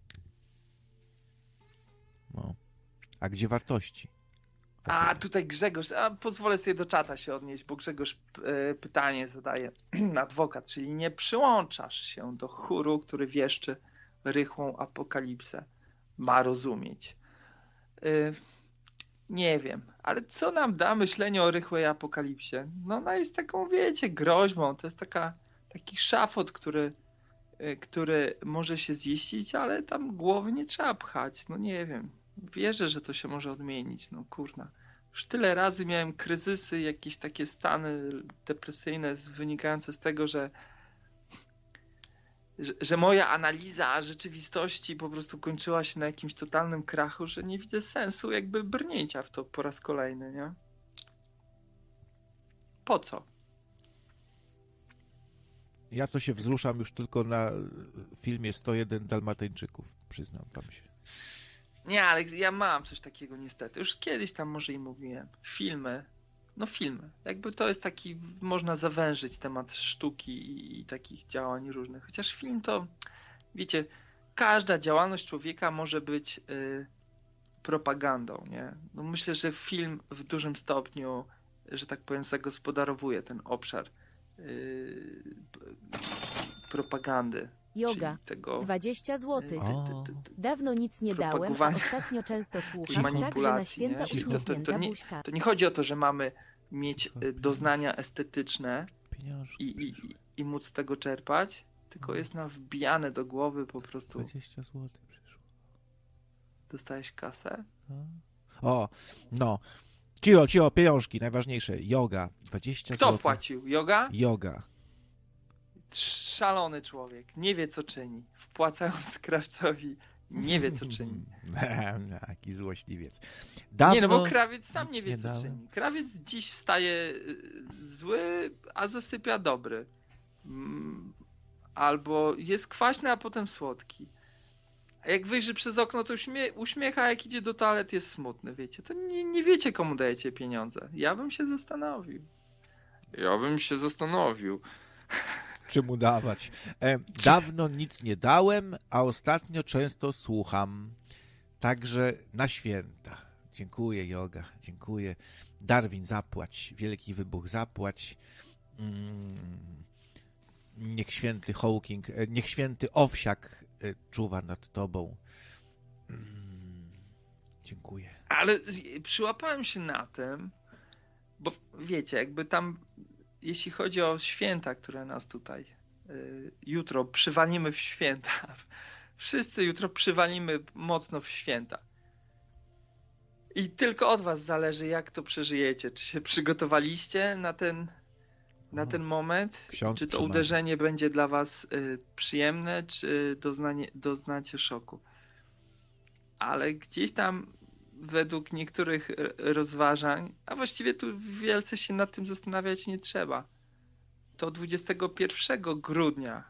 S1: No. A gdzie wartości?
S2: A tutaj Grzegorz, a pozwolę sobie do czata się odnieść, bo Grzegorz e, pytanie zadaje, adwokat, czyli nie przyłączasz się do chóru, który wieszczy rychłą apokalipsę. Ma rozumieć. E, nie wiem, ale co nam da myślenie o rychłej apokalipsie? No ona jest taką, wiecie, groźbą, to jest taka, taki szafot, który, e, który może się ziścić, ale tam głowy nie trzeba pchać, no nie wiem. Wierzę, że to się może odmienić, no kurna. Już tyle razy miałem kryzysy, jakieś takie stany depresyjne z, wynikające z tego, że, że, że moja analiza rzeczywistości po prostu kończyła się na jakimś totalnym krachu, że nie widzę sensu jakby brnięcia w to po raz kolejny, nie? Po co?
S1: Ja to się wzruszam już tylko na filmie sto jeden Dalmatyńczyków, przyznam wam się.
S2: Nie, ale ja mam coś takiego niestety. Już kiedyś tam może i mówiłem. Filmy. No filmy. Jakby to jest taki, można zawężyć temat sztuki i, i takich działań różnych. Chociaż film to, wiecie, każda działalność człowieka może być y, propagandą, nie? No myślę, że film w dużym stopniu, że tak powiem, zagospodarowuje ten obszar y, propagandy.
S3: Yoga.
S2: Czyli tego,
S3: dwadzieścia złotych.
S1: O.
S3: Dawno nic nie dałem, a
S2: Propagowanie.
S3: ostatnio często słucham, także na
S2: manipulacji,
S3: święta
S2: nie? Czyli to- to- to
S3: uśmiechnięta
S2: nie-
S3: buźka.
S2: To nie chodzi o to, że mamy mieć y, doznania estetyczne
S1: Pieniążki
S2: i, i,
S1: przyszły.
S2: i, i móc z tego czerpać, tylko jest nam wbijane do głowy po prostu.
S1: dwadzieścia złotych przyszło.
S2: Dostajesz kasę?
S1: A? O, no. Cicho, cicho, pieniążki, najważniejsze. Yoga, dwadzieścia
S2: Kto
S1: złotych.
S2: wpłacił? Yoga?
S1: Yoga.
S2: Szalony człowiek. Nie wie, co czyni. Wpłacając krawcowi, nie wie, co czyni.
S1: Jaki złośliwiec. Dawno
S2: nie, no bo krawiec sam nie wie,
S1: nie
S2: co
S1: dałem.
S2: czyni. Krawiec dziś wstaje zły, a zasypia dobry. Albo jest kwaśny, a potem słodki. A jak wyjrzy przez okno, to uśmie uśmiecha, a jak idzie do toalety, jest smutny, wiecie. To nie, nie wiecie, komu dajecie pieniądze. Ja bym się zastanowił. Ja bym się zastanowił.
S1: Czy mu dawać? E, dawno nic nie dałem, a ostatnio często słucham. Także na święta. Dziękuję, Yoga, dziękuję. Darwin, zapłać. Wielki wybuch, zapłać. Mm, niech święty Hawking, e, niech święty Owsiak e, czuwa nad tobą. Mm, dziękuję.
S2: Ale przyłapałem się na tym, bo wiecie, jakby tam, jeśli chodzi o święta, które nas tutaj y, jutro przywalimy w święta, wszyscy jutro przywalimy mocno w święta. I tylko od was zależy, jak to przeżyjecie. Czy się przygotowaliście na ten, na ten moment?
S1: Ksiądz
S2: Czy to
S1: przemawia.
S2: uderzenie będzie dla was y, przyjemne, czy doznanie, doznacie szoku? Ale gdzieś tam według niektórych rozważań, a właściwie tu wielce się nad tym zastanawiać nie trzeba, to dwudziestego pierwszego grudnia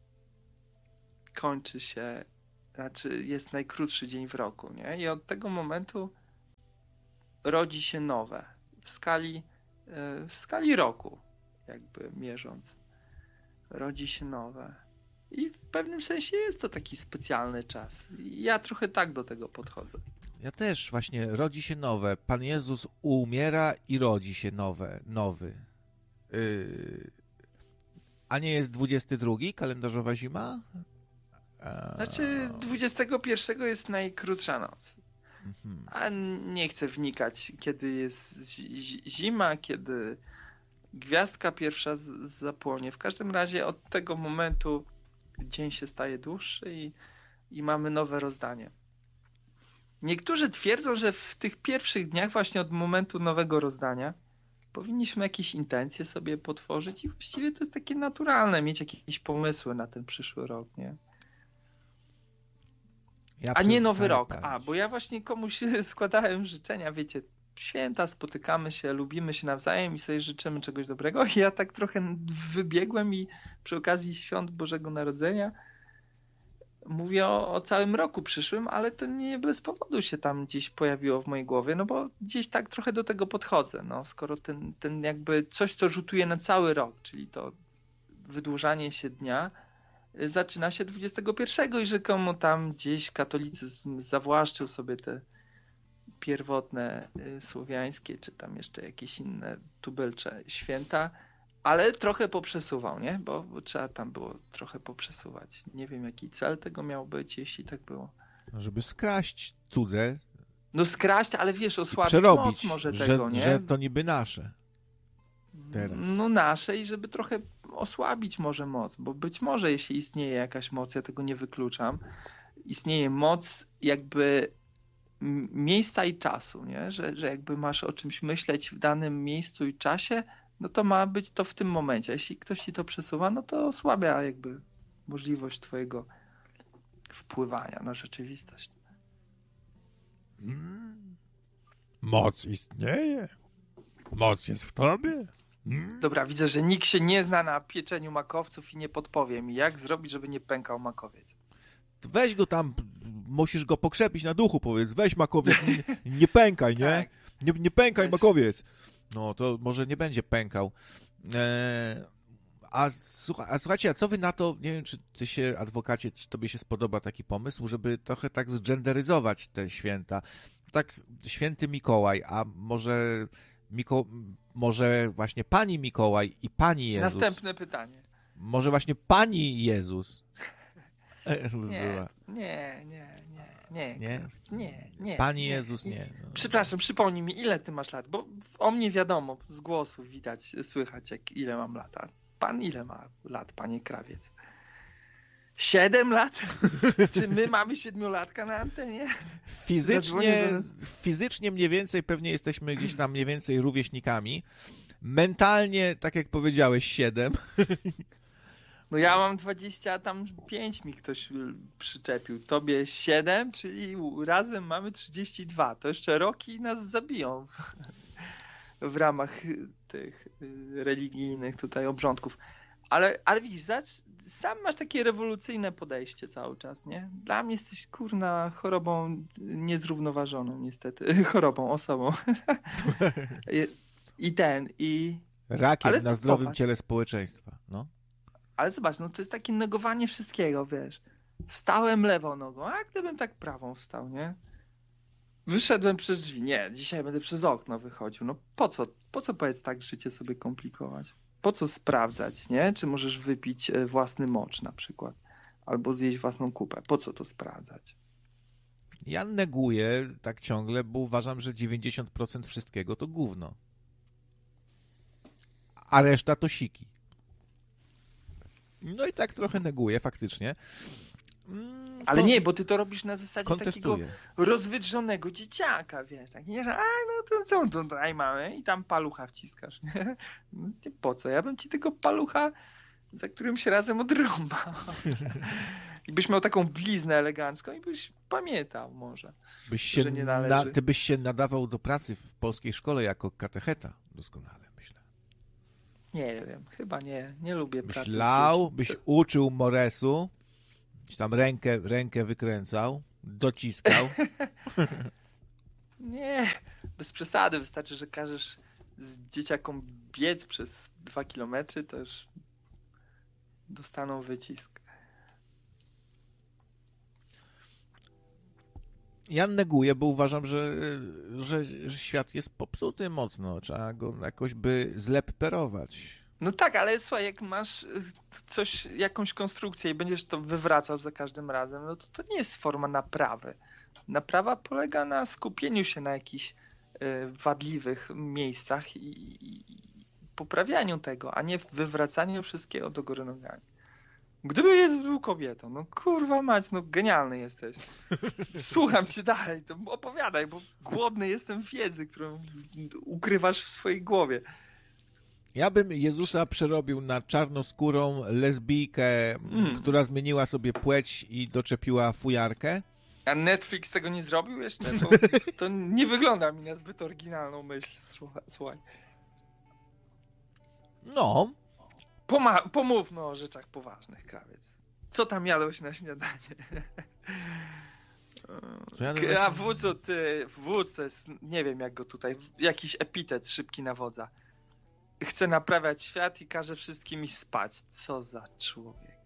S2: kończy się, znaczy jest najkrótszy dzień w roku, nie? I od tego momentu rodzi się nowe w skali, w skali roku, jakby mierząc. Rodzi się nowe. I w pewnym sensie jest to taki specjalny czas. Ja trochę tak do tego podchodzę.
S1: Ja też właśnie, rodzi się nowe. Pan Jezus umiera i rodzi się nowe, nowy. Yy... A nie jest dwudziesty drugi kalendarzowa zima? A...
S2: Znaczy dwudziestego pierwszego jest najkrótsza noc.
S1: Mhm.
S2: A nie chcę wnikać, kiedy jest zima, kiedy gwiazdka pierwsza zapłonie. W każdym razie od tego momentu dzień się staje dłuższy i, i mamy nowe rozdanie. Niektórzy twierdzą, że w tych pierwszych dniach właśnie od momentu nowego rozdania powinniśmy jakieś intencje sobie potworzyć i właściwie to jest takie naturalne, mieć jakieś pomysły na ten przyszły rok, nie?
S1: Ja
S2: A nie nowy
S1: przestaję
S2: rok.
S1: palić.
S2: A, bo ja właśnie komuś składałem życzenia, wiecie, święta, spotykamy się, lubimy się nawzajem i sobie życzymy czegoś dobrego. I ja tak trochę wybiegłem i przy okazji świąt Bożego Narodzenia mówię o, o całym roku przyszłym, ale to nie bez powodu się tam gdzieś pojawiło w mojej głowie, no bo gdzieś tak trochę do tego podchodzę, no skoro ten, ten jakby coś, co rzutuje na cały rok, czyli to wydłużanie się dnia, zaczyna się dwudziestego pierwszego i rzekomo tam gdzieś katolicyzm zawłaszczył sobie te pierwotne słowiańskie, czy tam jeszcze jakieś inne tubylcze święta, ale trochę poprzesuwał, nie? Bo, bo trzeba tam było trochę poprzesuwać. Nie wiem, jaki cel tego miał być, jeśli tak było.
S1: Żeby skraść cudze
S2: No skraść, ale wiesz,
S1: i
S2: osłabić
S1: przerobić,
S2: moc może
S1: że,
S2: tego, nie?
S1: że to niby nasze. Teraz.
S2: No nasze i żeby trochę osłabić może moc, bo być może jeśli istnieje jakaś moc, ja tego nie wykluczam, istnieje moc jakby miejsca i czasu, nie? Że, że jakby masz o czymś myśleć w danym miejscu i czasie, no to ma być to w tym momencie. Jeśli ktoś ci to przesuwa, no to osłabia jakby możliwość twojego wpływania na rzeczywistość.
S1: Hmm. Moc istnieje. Moc jest w tobie. Hmm.
S2: Dobra, widzę, że nikt się nie zna na pieczeniu makowców i nie podpowie mi, jak zrobić, żeby nie pękał makowiec.
S1: Weź go tam, musisz go pokrzepić na duchu, powiedz, weź makowiec, nie, nie pękaj, nie?
S2: Tak.
S1: nie? Nie pękaj
S2: Weź.
S1: makowiec. No to może nie będzie pękał. Eee, a, słucha, a słuchajcie, a co wy na to, nie wiem, czy ty się, adwokacie, czy tobie się spodoba taki pomysł, żeby trochę tak zgenderyzować te święta. Tak, święty Mikołaj, a może, Miko, może właśnie Pani Mikołaj i Pani Jezus.
S2: Następne pytanie.
S1: Może właśnie Pani Jezus.
S2: Nie, nie, nie, nie, nie,
S1: Nie?
S2: nie, nie.
S1: Pani
S2: nie,
S1: Jezus nie. No.
S2: Przepraszam, przypomnij mi, ile ty masz lat, bo o mnie wiadomo, z głosu widać, słychać, jak ile mam lat. A pan ile ma lat, panie krawiec? Siedem lat? Czy my mamy siedmiolatka na antenie?
S1: Fizycznie, fizycznie mniej więcej pewnie jesteśmy gdzieś tam mniej więcej rówieśnikami. Mentalnie, tak jak powiedziałeś, siedem.
S2: No ja mam dwadzieścia, a tam pięć mi ktoś przyczepił. Tobie siedem, czyli razem mamy trzydzieści dwa. To jeszcze roki nas zabiją w, w ramach tych religijnych tutaj obrządków. Ale, ale widzisz, zacz, sam masz takie rewolucyjne podejście cały czas, nie? Dla mnie jesteś, kurna, chorobą niezrównoważoną, niestety. Chorobą, osobą. I, I ten, i...
S1: Rakiem
S2: ale
S1: na zdrowym
S2: popatrz.
S1: ciele społeczeństwa, no.
S2: Ale zobacz, no to jest takie negowanie wszystkiego, wiesz. Wstałem lewą nogą, a gdybym tak prawą wstał, nie? Wyszedłem przez drzwi, nie, dzisiaj będę przez okno wychodził. No po co, po co powiedz tak życie sobie komplikować? Po co sprawdzać, nie? Czy możesz wypić własny mocz na przykład, albo zjeść własną kupę. Po co to sprawdzać?
S1: Ja neguję tak ciągle, bo uważam, że dziewięćdziesiąt procent wszystkiego to gówno. A reszta to siki. No i tak trochę neguję faktycznie. Mm,
S2: Ale
S1: to
S2: nie, bo ty to robisz na zasadzie takiego
S1: kontestuję.
S2: rozwydrzonego dzieciaka, wiesz, tak nie, że a no to co to tutaj mamy i tam palucha wciskasz, nie? No, nie po co, ja bym ci tego palucha za którym się razem odrąbał. I byś miał taką bliznę elegancką i byś pamiętał może,
S1: byś się
S2: że nie
S1: na,
S2: należy.
S1: ty byś się nadawał do pracy w polskiej szkole jako katecheta doskonale, myślę.
S2: Nie wiem, chyba nie, nie lubię
S1: Byś
S2: pracy.
S1: lał, byś uczył Moresu, byś tam rękę, rękę wykręcał, dociskał.
S2: Nie, bez przesady, wystarczy, że każesz z dzieciakom biec przez dwa kilometry, to już dostaną wycisk.
S1: Ja neguję, bo uważam, że, że, że świat jest popsuty mocno. Trzeba go jakoś by zlepperować.
S2: No tak, ale słuchaj, jak masz coś, jakąś konstrukcję i będziesz to wywracał za każdym razem, no to to nie jest forma naprawy. Naprawa polega na skupieniu się na jakichś y, wadliwych miejscach i, i, i poprawianiu tego, a nie wywracaniu wszystkiego do góry nogami. Gdyby Jezus był kobietą, no kurwa mać, no genialny jesteś. Słucham cię dalej, to opowiadaj, bo głodny jestem wiedzy, którą ukrywasz w swojej głowie.
S1: Ja bym Jezusa przerobił na czarnoskórą lesbijkę, mm. która zmieniła sobie płeć i doczepiła fujarkę.
S2: A Netflix tego nie zrobił jeszcze? To, to nie wygląda mi na zbyt oryginalną myśl, słuchaj.
S1: No.
S2: Poma- pomówmy o rzeczach poważnych, krawiec. Co tam jadłeś na śniadanie?
S1: Ja
S2: A wódz, to ty, wódz to jest, nie wiem jak go tutaj, jakiś epitet szybki na wodza. Chce naprawiać świat i każe wszystkim iść spać. Co za człowiek.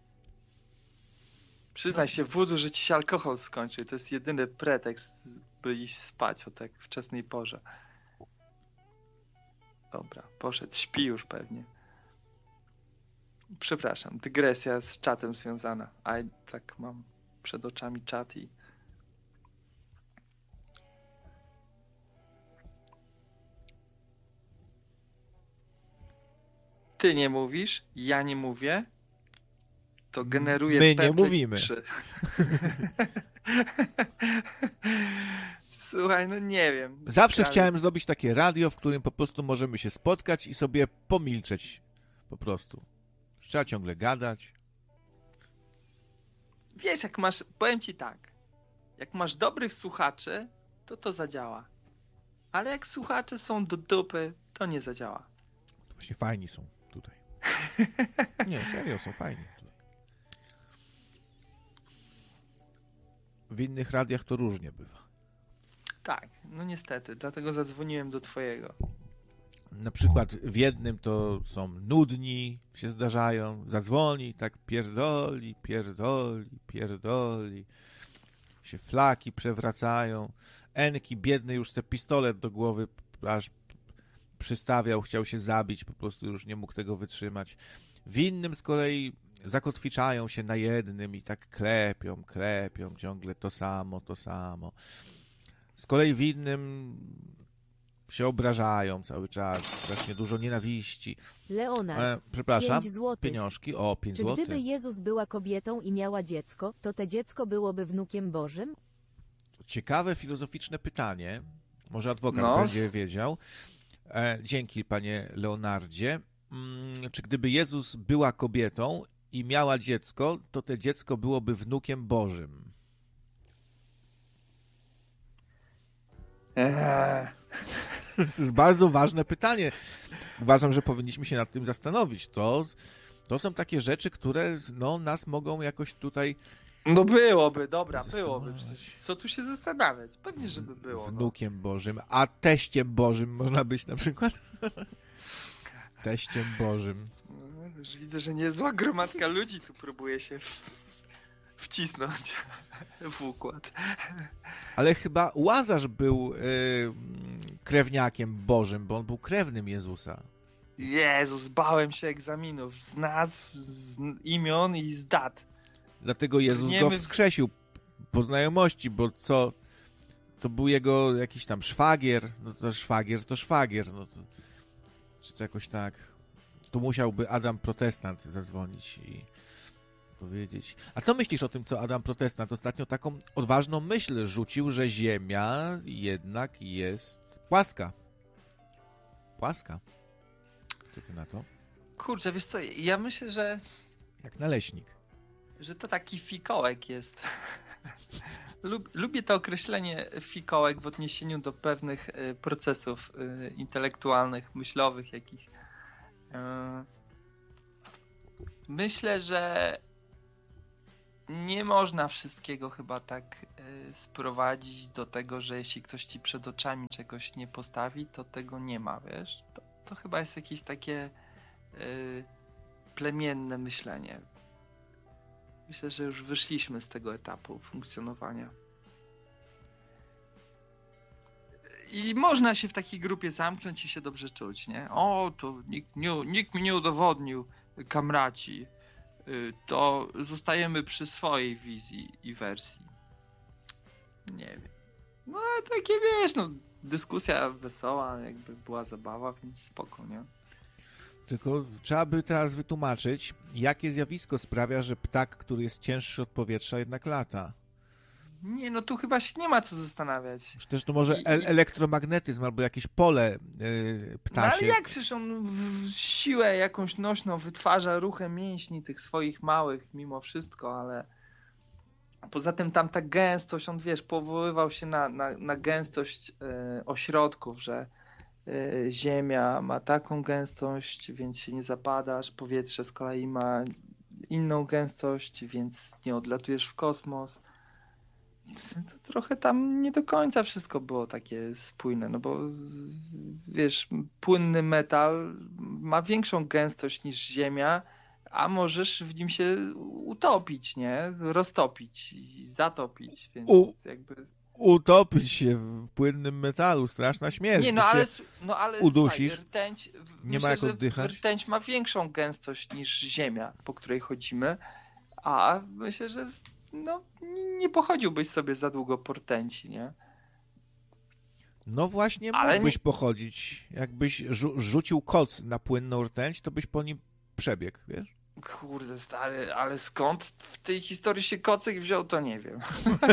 S2: Przyznaj się, wódzu, że ci się alkohol skończy. To jest jedyny pretekst, by iść spać o tak wczesnej porze. Dobra, poszedł. Śpi już pewnie. Przepraszam, dygresja z czatem związana. A tak mam przed oczami czat i... Ty nie mówisz, ja nie mówię, to generuje
S1: My
S2: P
S1: nie mówimy.
S2: trzy. Słuchaj, no nie wiem.
S1: Zawsze
S2: Krawiec.
S1: chciałem zrobić takie radio, w którym po prostu możemy się spotkać i sobie pomilczeć. Po prostu. Trzeba ciągle gadać.
S2: Wiesz, jak masz, powiem ci tak, jak masz dobrych słuchaczy, to to zadziała. Ale jak słuchacze są do dupy, to nie zadziała.
S1: Właśnie fajni są tutaj. Nie, serio, są fajni tutaj. W innych radiach to różnie bywa.
S2: Tak, no niestety, dlatego zadzwoniłem do twojego.
S1: Na przykład w jednym to są nudni, się zdarzają, zadzwoni, tak pierdoli, pierdoli, pierdoli, się flaki przewracają, Enki biedny już se pistolet do głowy aż przystawiał, chciał się zabić, po prostu już nie mógł tego wytrzymać. W innym z kolei zakotwiczają się na jednym i tak klepią, klepią, ciągle to samo, to samo. Z kolei w innym się obrażają cały czas, strasznie dużo nienawiści.
S3: Leonard,
S1: E, przepraszam,
S3: pięć złotych.
S1: pieniążki, o, pięć
S3: Czy
S1: złotych.
S3: gdyby Jezus była kobietą i miała dziecko, to te dziecko byłoby wnukiem Bożym?
S1: Ciekawe, filozoficzne pytanie. Może adwokat
S2: No.
S1: będzie wiedział. E, dzięki, panie Leonardzie. Mm, czy gdyby Jezus była kobietą i miała dziecko, to to dziecko byłoby wnukiem Bożym?
S2: Eee.
S1: To jest bardzo ważne pytanie. Uważam, że powinniśmy się nad tym zastanowić. To, to są takie rzeczy, które no, nas mogą jakoś tutaj
S2: No byłoby, dobra,
S1: Zastanawiać.
S2: byłoby. Przecież co tu się zastanawiać? Pewnie, żeby było. No.
S1: wnukiem Bożym, a teściem Bożym można być na przykład? Teściem Bożym.
S2: No, już widzę, że niezła gromadka ludzi tu próbuje się w- wcisnąć w układ.
S1: Ale chyba Łazarz był y, krewniakiem Bożym, bo on był krewnym Jezusa.
S2: Jezus, bałem się egzaminów z nazw, z imion i z dat.
S1: Dlatego Jezus
S2: Nie
S1: go
S2: my-
S1: wskrzesił po znajomości, bo co? To był jego jakiś tam szwagier. No to szwagier to szwagier. No to, czy to jakoś tak. Tu musiałby Adam Protestant zadzwonić i powiedzieć. A co myślisz o tym, co Adam Protestant ostatnio taką odważną myśl rzucił, że Ziemia jednak jest płaska? Płaska. Co ty na to?
S2: Kurczę, wiesz co, ja myślę, że,
S1: Jak naleśnik.
S2: że to taki fikołek jest. Lub, lubię to określenie fikołek w odniesieniu do pewnych y, procesów y, intelektualnych, myślowych jakichś. Y, myślę, że nie można wszystkiego chyba tak y, sprowadzić do tego, że jeśli ktoś ci przed oczami czegoś nie postawi, to tego nie ma, wiesz? To, to chyba jest jakieś takie y, plemienne myślenie. Myślę, że już wyszliśmy z tego etapu funkcjonowania. I można się w takiej grupie zamknąć i się dobrze czuć, nie? O, to nikt, nie, nikt mi nie udowodnił, kamraci. Y, To zostajemy przy swojej wizji i wersji. Nie wiem. No, ale takie wiesz, no, dyskusja wesoła, jakby była zabawa, więc spoko, nie?
S1: Tylko trzeba by teraz wytłumaczyć, jakie zjawisko sprawia, że ptak, który jest cięższy od powietrza, jednak lata.
S2: Nie, no tu chyba się nie ma co zastanawiać.
S1: Czy też to może
S2: I-
S1: el-
S2: i-
S1: elektromagnetyzm albo jakieś pole yy,
S2: No
S1: ptasie.
S2: ale jak przecież on w- w siłę jakąś nośną wytwarza ruchem mięśni tych swoich małych mimo wszystko, ale poza tym tam ta gęstość, on wiesz, powoływał się na, na, na gęstość e, ośrodków, że e, Ziemia ma taką gęstość, więc się nie zapadasz, powietrze z kolei ma inną gęstość, więc nie odlatujesz w kosmos. To trochę tam nie do końca wszystko było takie spójne, no bo z- wiesz, płynny metal ma większą gęstość niż Ziemia, a możesz w nim się utopić, nie? Roztopić i zatopić, więc
S1: U-
S2: jakby...
S1: Utopić się w płynnym metalu, straszna śmierć.
S2: Nie,
S1: by
S2: no ale,
S1: się...
S2: s- no ale
S1: udusisz,
S2: słuchaj, rtęć,
S1: nie
S2: myślę,
S1: ma jak
S2: że
S1: oddychać.
S2: rtęć ma większą gęstość niż Ziemia, po której chodzimy, a myślę, że no, nie pochodziłbyś sobie za długo po rtęci, nie?
S1: No właśnie
S2: Ale
S1: mógłbyś
S2: nie-
S1: pochodzić. Jakbyś rzu- rzucił koc na płynną rtęć, to byś po nim przebiegł, wiesz?
S2: Kurde stary, ale skąd w tej historii się kocyk wziął, to nie wiem.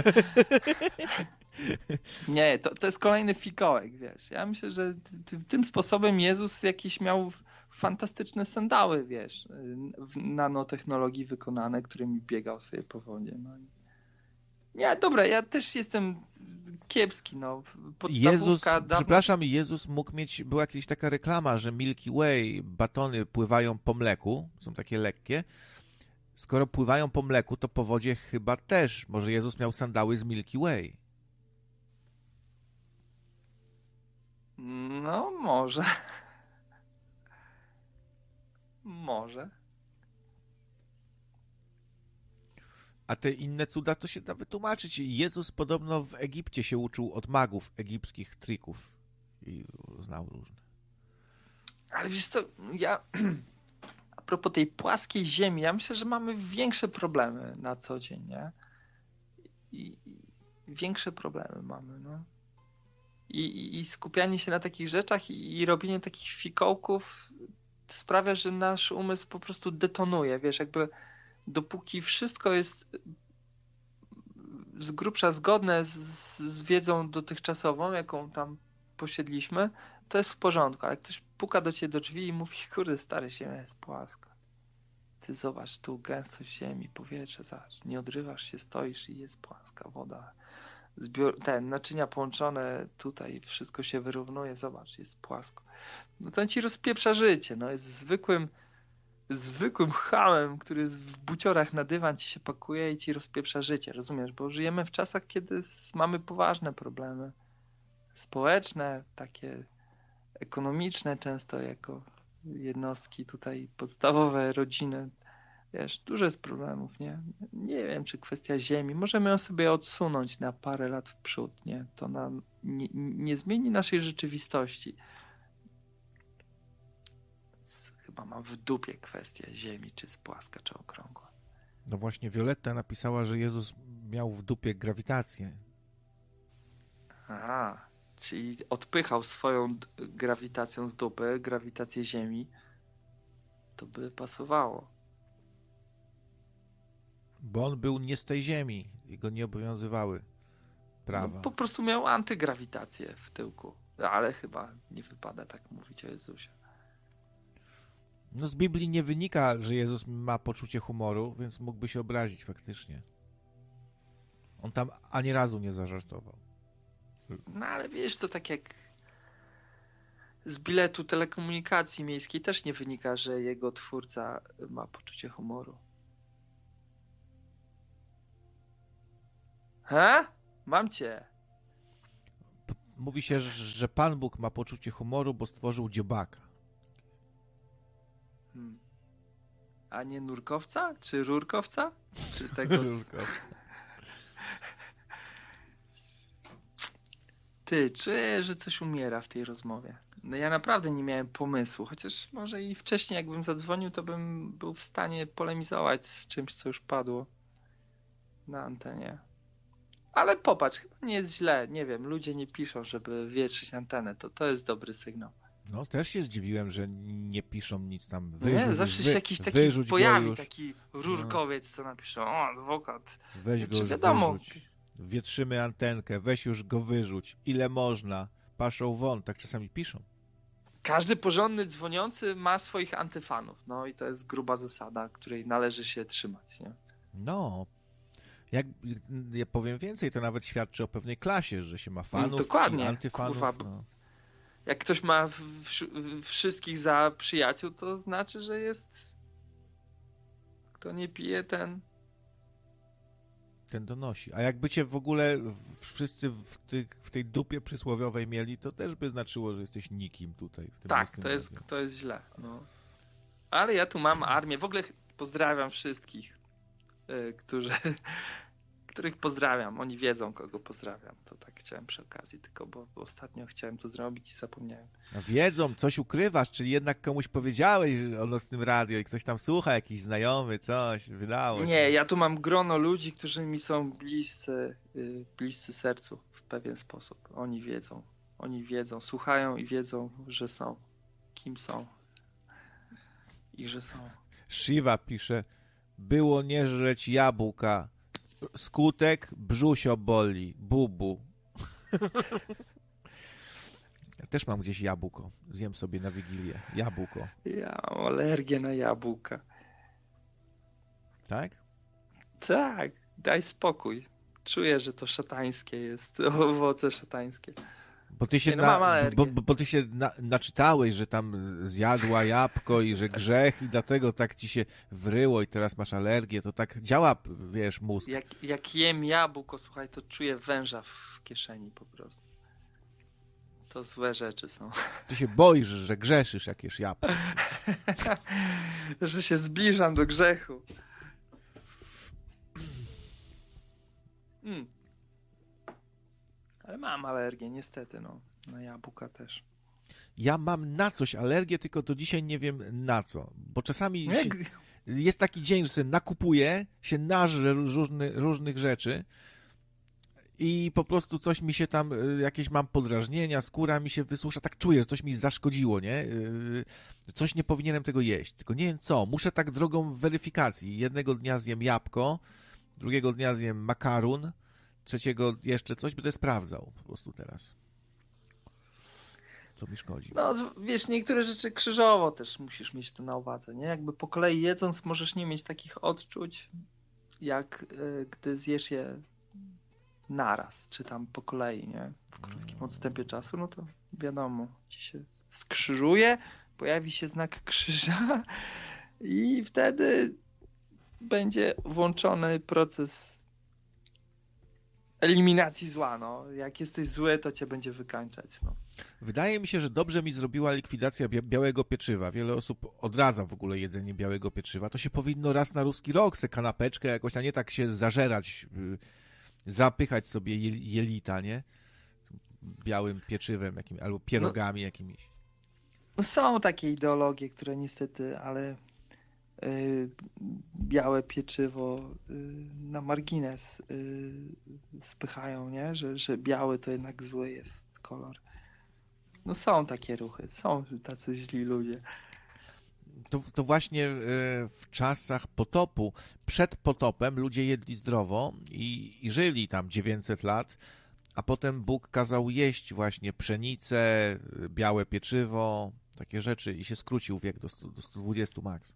S2: Nie, to, to jest kolejny fikołek, wiesz. Ja myślę, że ty, tym sposobem Jezus jakieś miał fantastyczne sandały, wiesz, w nanotechnologii wykonane, którymi biegał sobie po wodzie. No. i- Nie, dobra, ja też jestem kiepski, no. Podstawówka
S1: Jezus,
S2: dawno...
S1: przepraszam, Jezus mógł mieć, była jakaś taka reklama, że Milky Way, batony pływają po mleku, są takie lekkie. Skoro pływają po mleku, to po wodzie chyba też. Może Jezus miał sandały z Milky Way.
S2: No, może. Może.
S1: A te inne cuda to się da wytłumaczyć. Jezus podobno w Egipcie się uczył od magów egipskich trików i znał różne.
S2: Ale wiesz co, ja a propos tej płaskiej ziemi, ja myślę, że mamy większe problemy na co dzień, nie? I, i większe problemy mamy, no. i, i skupianie się na takich rzeczach i, i robienie takich fikołków sprawia, że nasz umysł po prostu detonuje, wiesz, jakby dopóki wszystko jest z grubsza zgodne z, z wiedzą dotychczasową, jaką tam posiedliśmy, to jest w porządku, ale ktoś puka do ciebie do drzwi i mówi, kurde, stary, ziemia jest płaska. Ty zobacz, tu gęstość ziemi, powietrze, zobacz, nie odrywasz się, stoisz i jest płaska woda. Zbior, ten, naczynia połączone, tutaj wszystko się wyrównuje, zobacz, jest płasko. No to on ci rozpieprza życie, no jest zwykłym zwykłym chamem, który w buciorach na dywan ci się pakuje i ci rozpieprza życie, rozumiesz? Bo żyjemy w czasach, kiedy mamy poważne problemy społeczne, takie ekonomiczne często jako jednostki tutaj podstawowe, rodziny. Wiesz, dużo jest problemów, nie? Nie wiem, czy kwestia ziemi. Możemy ją sobie odsunąć na parę lat w przód, nie? To nam nie, nie zmieni naszej rzeczywistości. Chyba mam w dupie kwestię ziemi, czy jest płaska, czy okrągła.
S1: No właśnie Violetta napisała, że Jezus miał w dupie grawitację.
S2: Aha, czyli odpychał swoją grawitacją z dupy, grawitację ziemi. To by pasowało.
S1: Bo on był nie z tej ziemi i go nie obowiązywały prawa.
S2: No, po prostu miał antygrawitację w tyłku. Ale chyba nie wypada tak mówić o Jezusie.
S1: No z Biblii nie wynika, że Jezus ma poczucie humoru, więc mógłby się obrazić faktycznie. On tam ani razu nie zażartował.
S2: No ale wiesz, to tak jak z biletu telekomunikacji miejskiej też nie wynika, że jego twórca ma poczucie humoru. He? Mam cię.
S1: Mówi się, że Pan Bóg ma poczucie humoru, bo stworzył dziobaka.
S2: Hmm. A nie nurkowca? Czy rurkowca? Czy tego...
S1: Rurkowca.
S2: Ty, czuję, że coś umiera w tej rozmowie. No ja naprawdę nie miałem pomysłu, chociaż może i wcześniej jakbym zadzwonił, to bym był w stanie polemizować z czymś, co już padło na antenie. Ale popatrz, chyba nie jest źle, nie wiem, ludzie nie piszą, żeby wietrzyć antenę, to to jest dobry sygnał.
S1: No też się zdziwiłem, że nie piszą nic tam.
S2: Wyrzuć, nie, zawsze się jakiś taki pojawi, taki rurkowiec, co napisze, o, adwokat.
S1: Weź go już
S2: wiadomo.
S1: Wyrzuć. Wietrzymy antenkę, weź już go wyrzuć. Ile można? Paszą won, tak czasami piszą.
S2: Każdy porządny dzwoniący ma swoich antyfanów, no i to jest gruba zasada, której należy się trzymać, nie?
S1: No, jak ja powiem więcej, to nawet świadczy o pewnej klasie, że się ma fanów,
S2: dokładnie,
S1: i antyfanów.
S2: Kurwa,
S1: no.
S2: Jak ktoś ma w, w, wszystkich za przyjaciół, to znaczy, że jest kto nie pije, ten
S1: ten donosi. A jakby cię w ogóle wszyscy w, ty, w tej dupie przysłowiowej mieli, to też by znaczyło, że jesteś nikim tutaj. W tym
S2: tak, to jest, to jest źle. No. Ale ja tu mam armię. W ogóle pozdrawiam wszystkich, yy, którzy, których pozdrawiam. Oni wiedzą, kogo pozdrawiam. To tak chciałem przy okazji, tylko bo, bo ostatnio chciałem to zrobić i zapomniałem.
S1: A wiedzą, coś ukrywasz, czyli jednak komuś powiedziałeś o Nocnym Radio i ktoś tam słucha, jakiś znajomy, coś, wydało się.
S2: Nie, ja tu mam grono ludzi, którzy mi są bliscy, yy, bliscy sercu w pewien sposób. Oni wiedzą. Oni wiedzą, słuchają i wiedzą, że są. Kim są. I że są.
S1: Shiva pisze, było nie żreć jabłka. Skutek brzusio boli. Bubu. Ja też mam gdzieś jabłko. Zjem sobie na Wigilię. Jabłko.
S2: Ja mam alergię na jabłka.
S1: Tak?
S2: Tak, daj spokój. Czuję, że to szatańskie jest. Owoce szatańskie.
S1: Bo ty się,
S2: Nie, no
S1: na, bo, bo ty się na, naczytałeś, że tam zjadła jabłko i że grzech i dlatego tak ci się wryło i teraz masz alergię. To tak działa, wiesz, mózg.
S2: Jak, jak jem jabłko, słuchaj, to czuję węża w kieszeni po prostu. To złe rzeczy są.
S1: Ty się boisz, że grzeszysz, jak jesz jabłko.
S2: Że się zbliżam do grzechu. Mm. Ale mam alergię, niestety, no. Na jabłka też.
S1: Ja mam na coś alergię, tylko do dzisiaj nie wiem na co. Bo czasami
S2: Jak...
S1: się, jest taki dzień, że sobie nakupuję, się nażrę różny, różnych rzeczy i po prostu coś mi się tam, jakieś mam podrażnienia, skóra mi się wysusza, tak czuję, że coś mi zaszkodziło, nie? Coś nie powinienem tego jeść, tylko nie wiem co, muszę tak drogą weryfikacji. Jednego dnia zjem jabłko, drugiego dnia zjem makaron, trzeciego jeszcze coś, będę sprawdzał po prostu teraz. Co mi szkodzi.
S2: No wiesz, niektóre rzeczy krzyżowo też musisz mieć to na uwadze, nie? Jakby po kolei jedząc możesz nie mieć takich odczuć, jak y, gdy zjesz je naraz, czy tam po kolei, nie? W krótkim odstępie czasu, no to wiadomo, ci się skrzyżuje, pojawi się znak krzyża i wtedy będzie włączony proces eliminacji zła, no. Jak jesteś zły, to cię będzie wykańczać, no.
S1: Wydaje mi się, że dobrze mi zrobiła likwidacja bia- białego pieczywa. Wiele osób odradza w ogóle jedzenie białego pieczywa. To się powinno raz na ruski rok, se kanapeczkę jakoś, a nie tak się zażerać, yy, zapychać sobie jel- jelita, nie? Białym pieczywem jakim, albo pierogami no, jakimiś.
S2: No są takie ideologie, które niestety, ale yy, białe pieczywo yy, na margines yy, spychają, nie? Że, że biały to jednak zły jest kolor. No są takie ruchy, są tacy źli ludzie.
S1: To, to właśnie w czasach potopu, przed potopem ludzie jedli zdrowo i, i żyli tam dziewięćset lat, a potem Bóg kazał jeść właśnie pszenicę, białe pieczywo, takie rzeczy i się skrócił wiek do, stu, do stu dwudziestu max.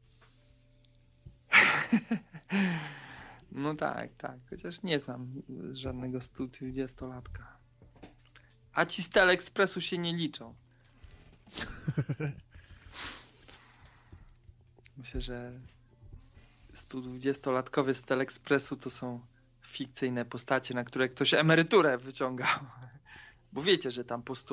S2: No tak, tak, chociaż nie znam żadnego stu dwudziestolatka. A ci z Teleekspresu się nie liczą. Myślę, że stu dwudziestolatkowie z Teleekspresu to są fikcyjne postacie, na które ktoś emeryturę wyciągał. Bo wiecie, że tam po stu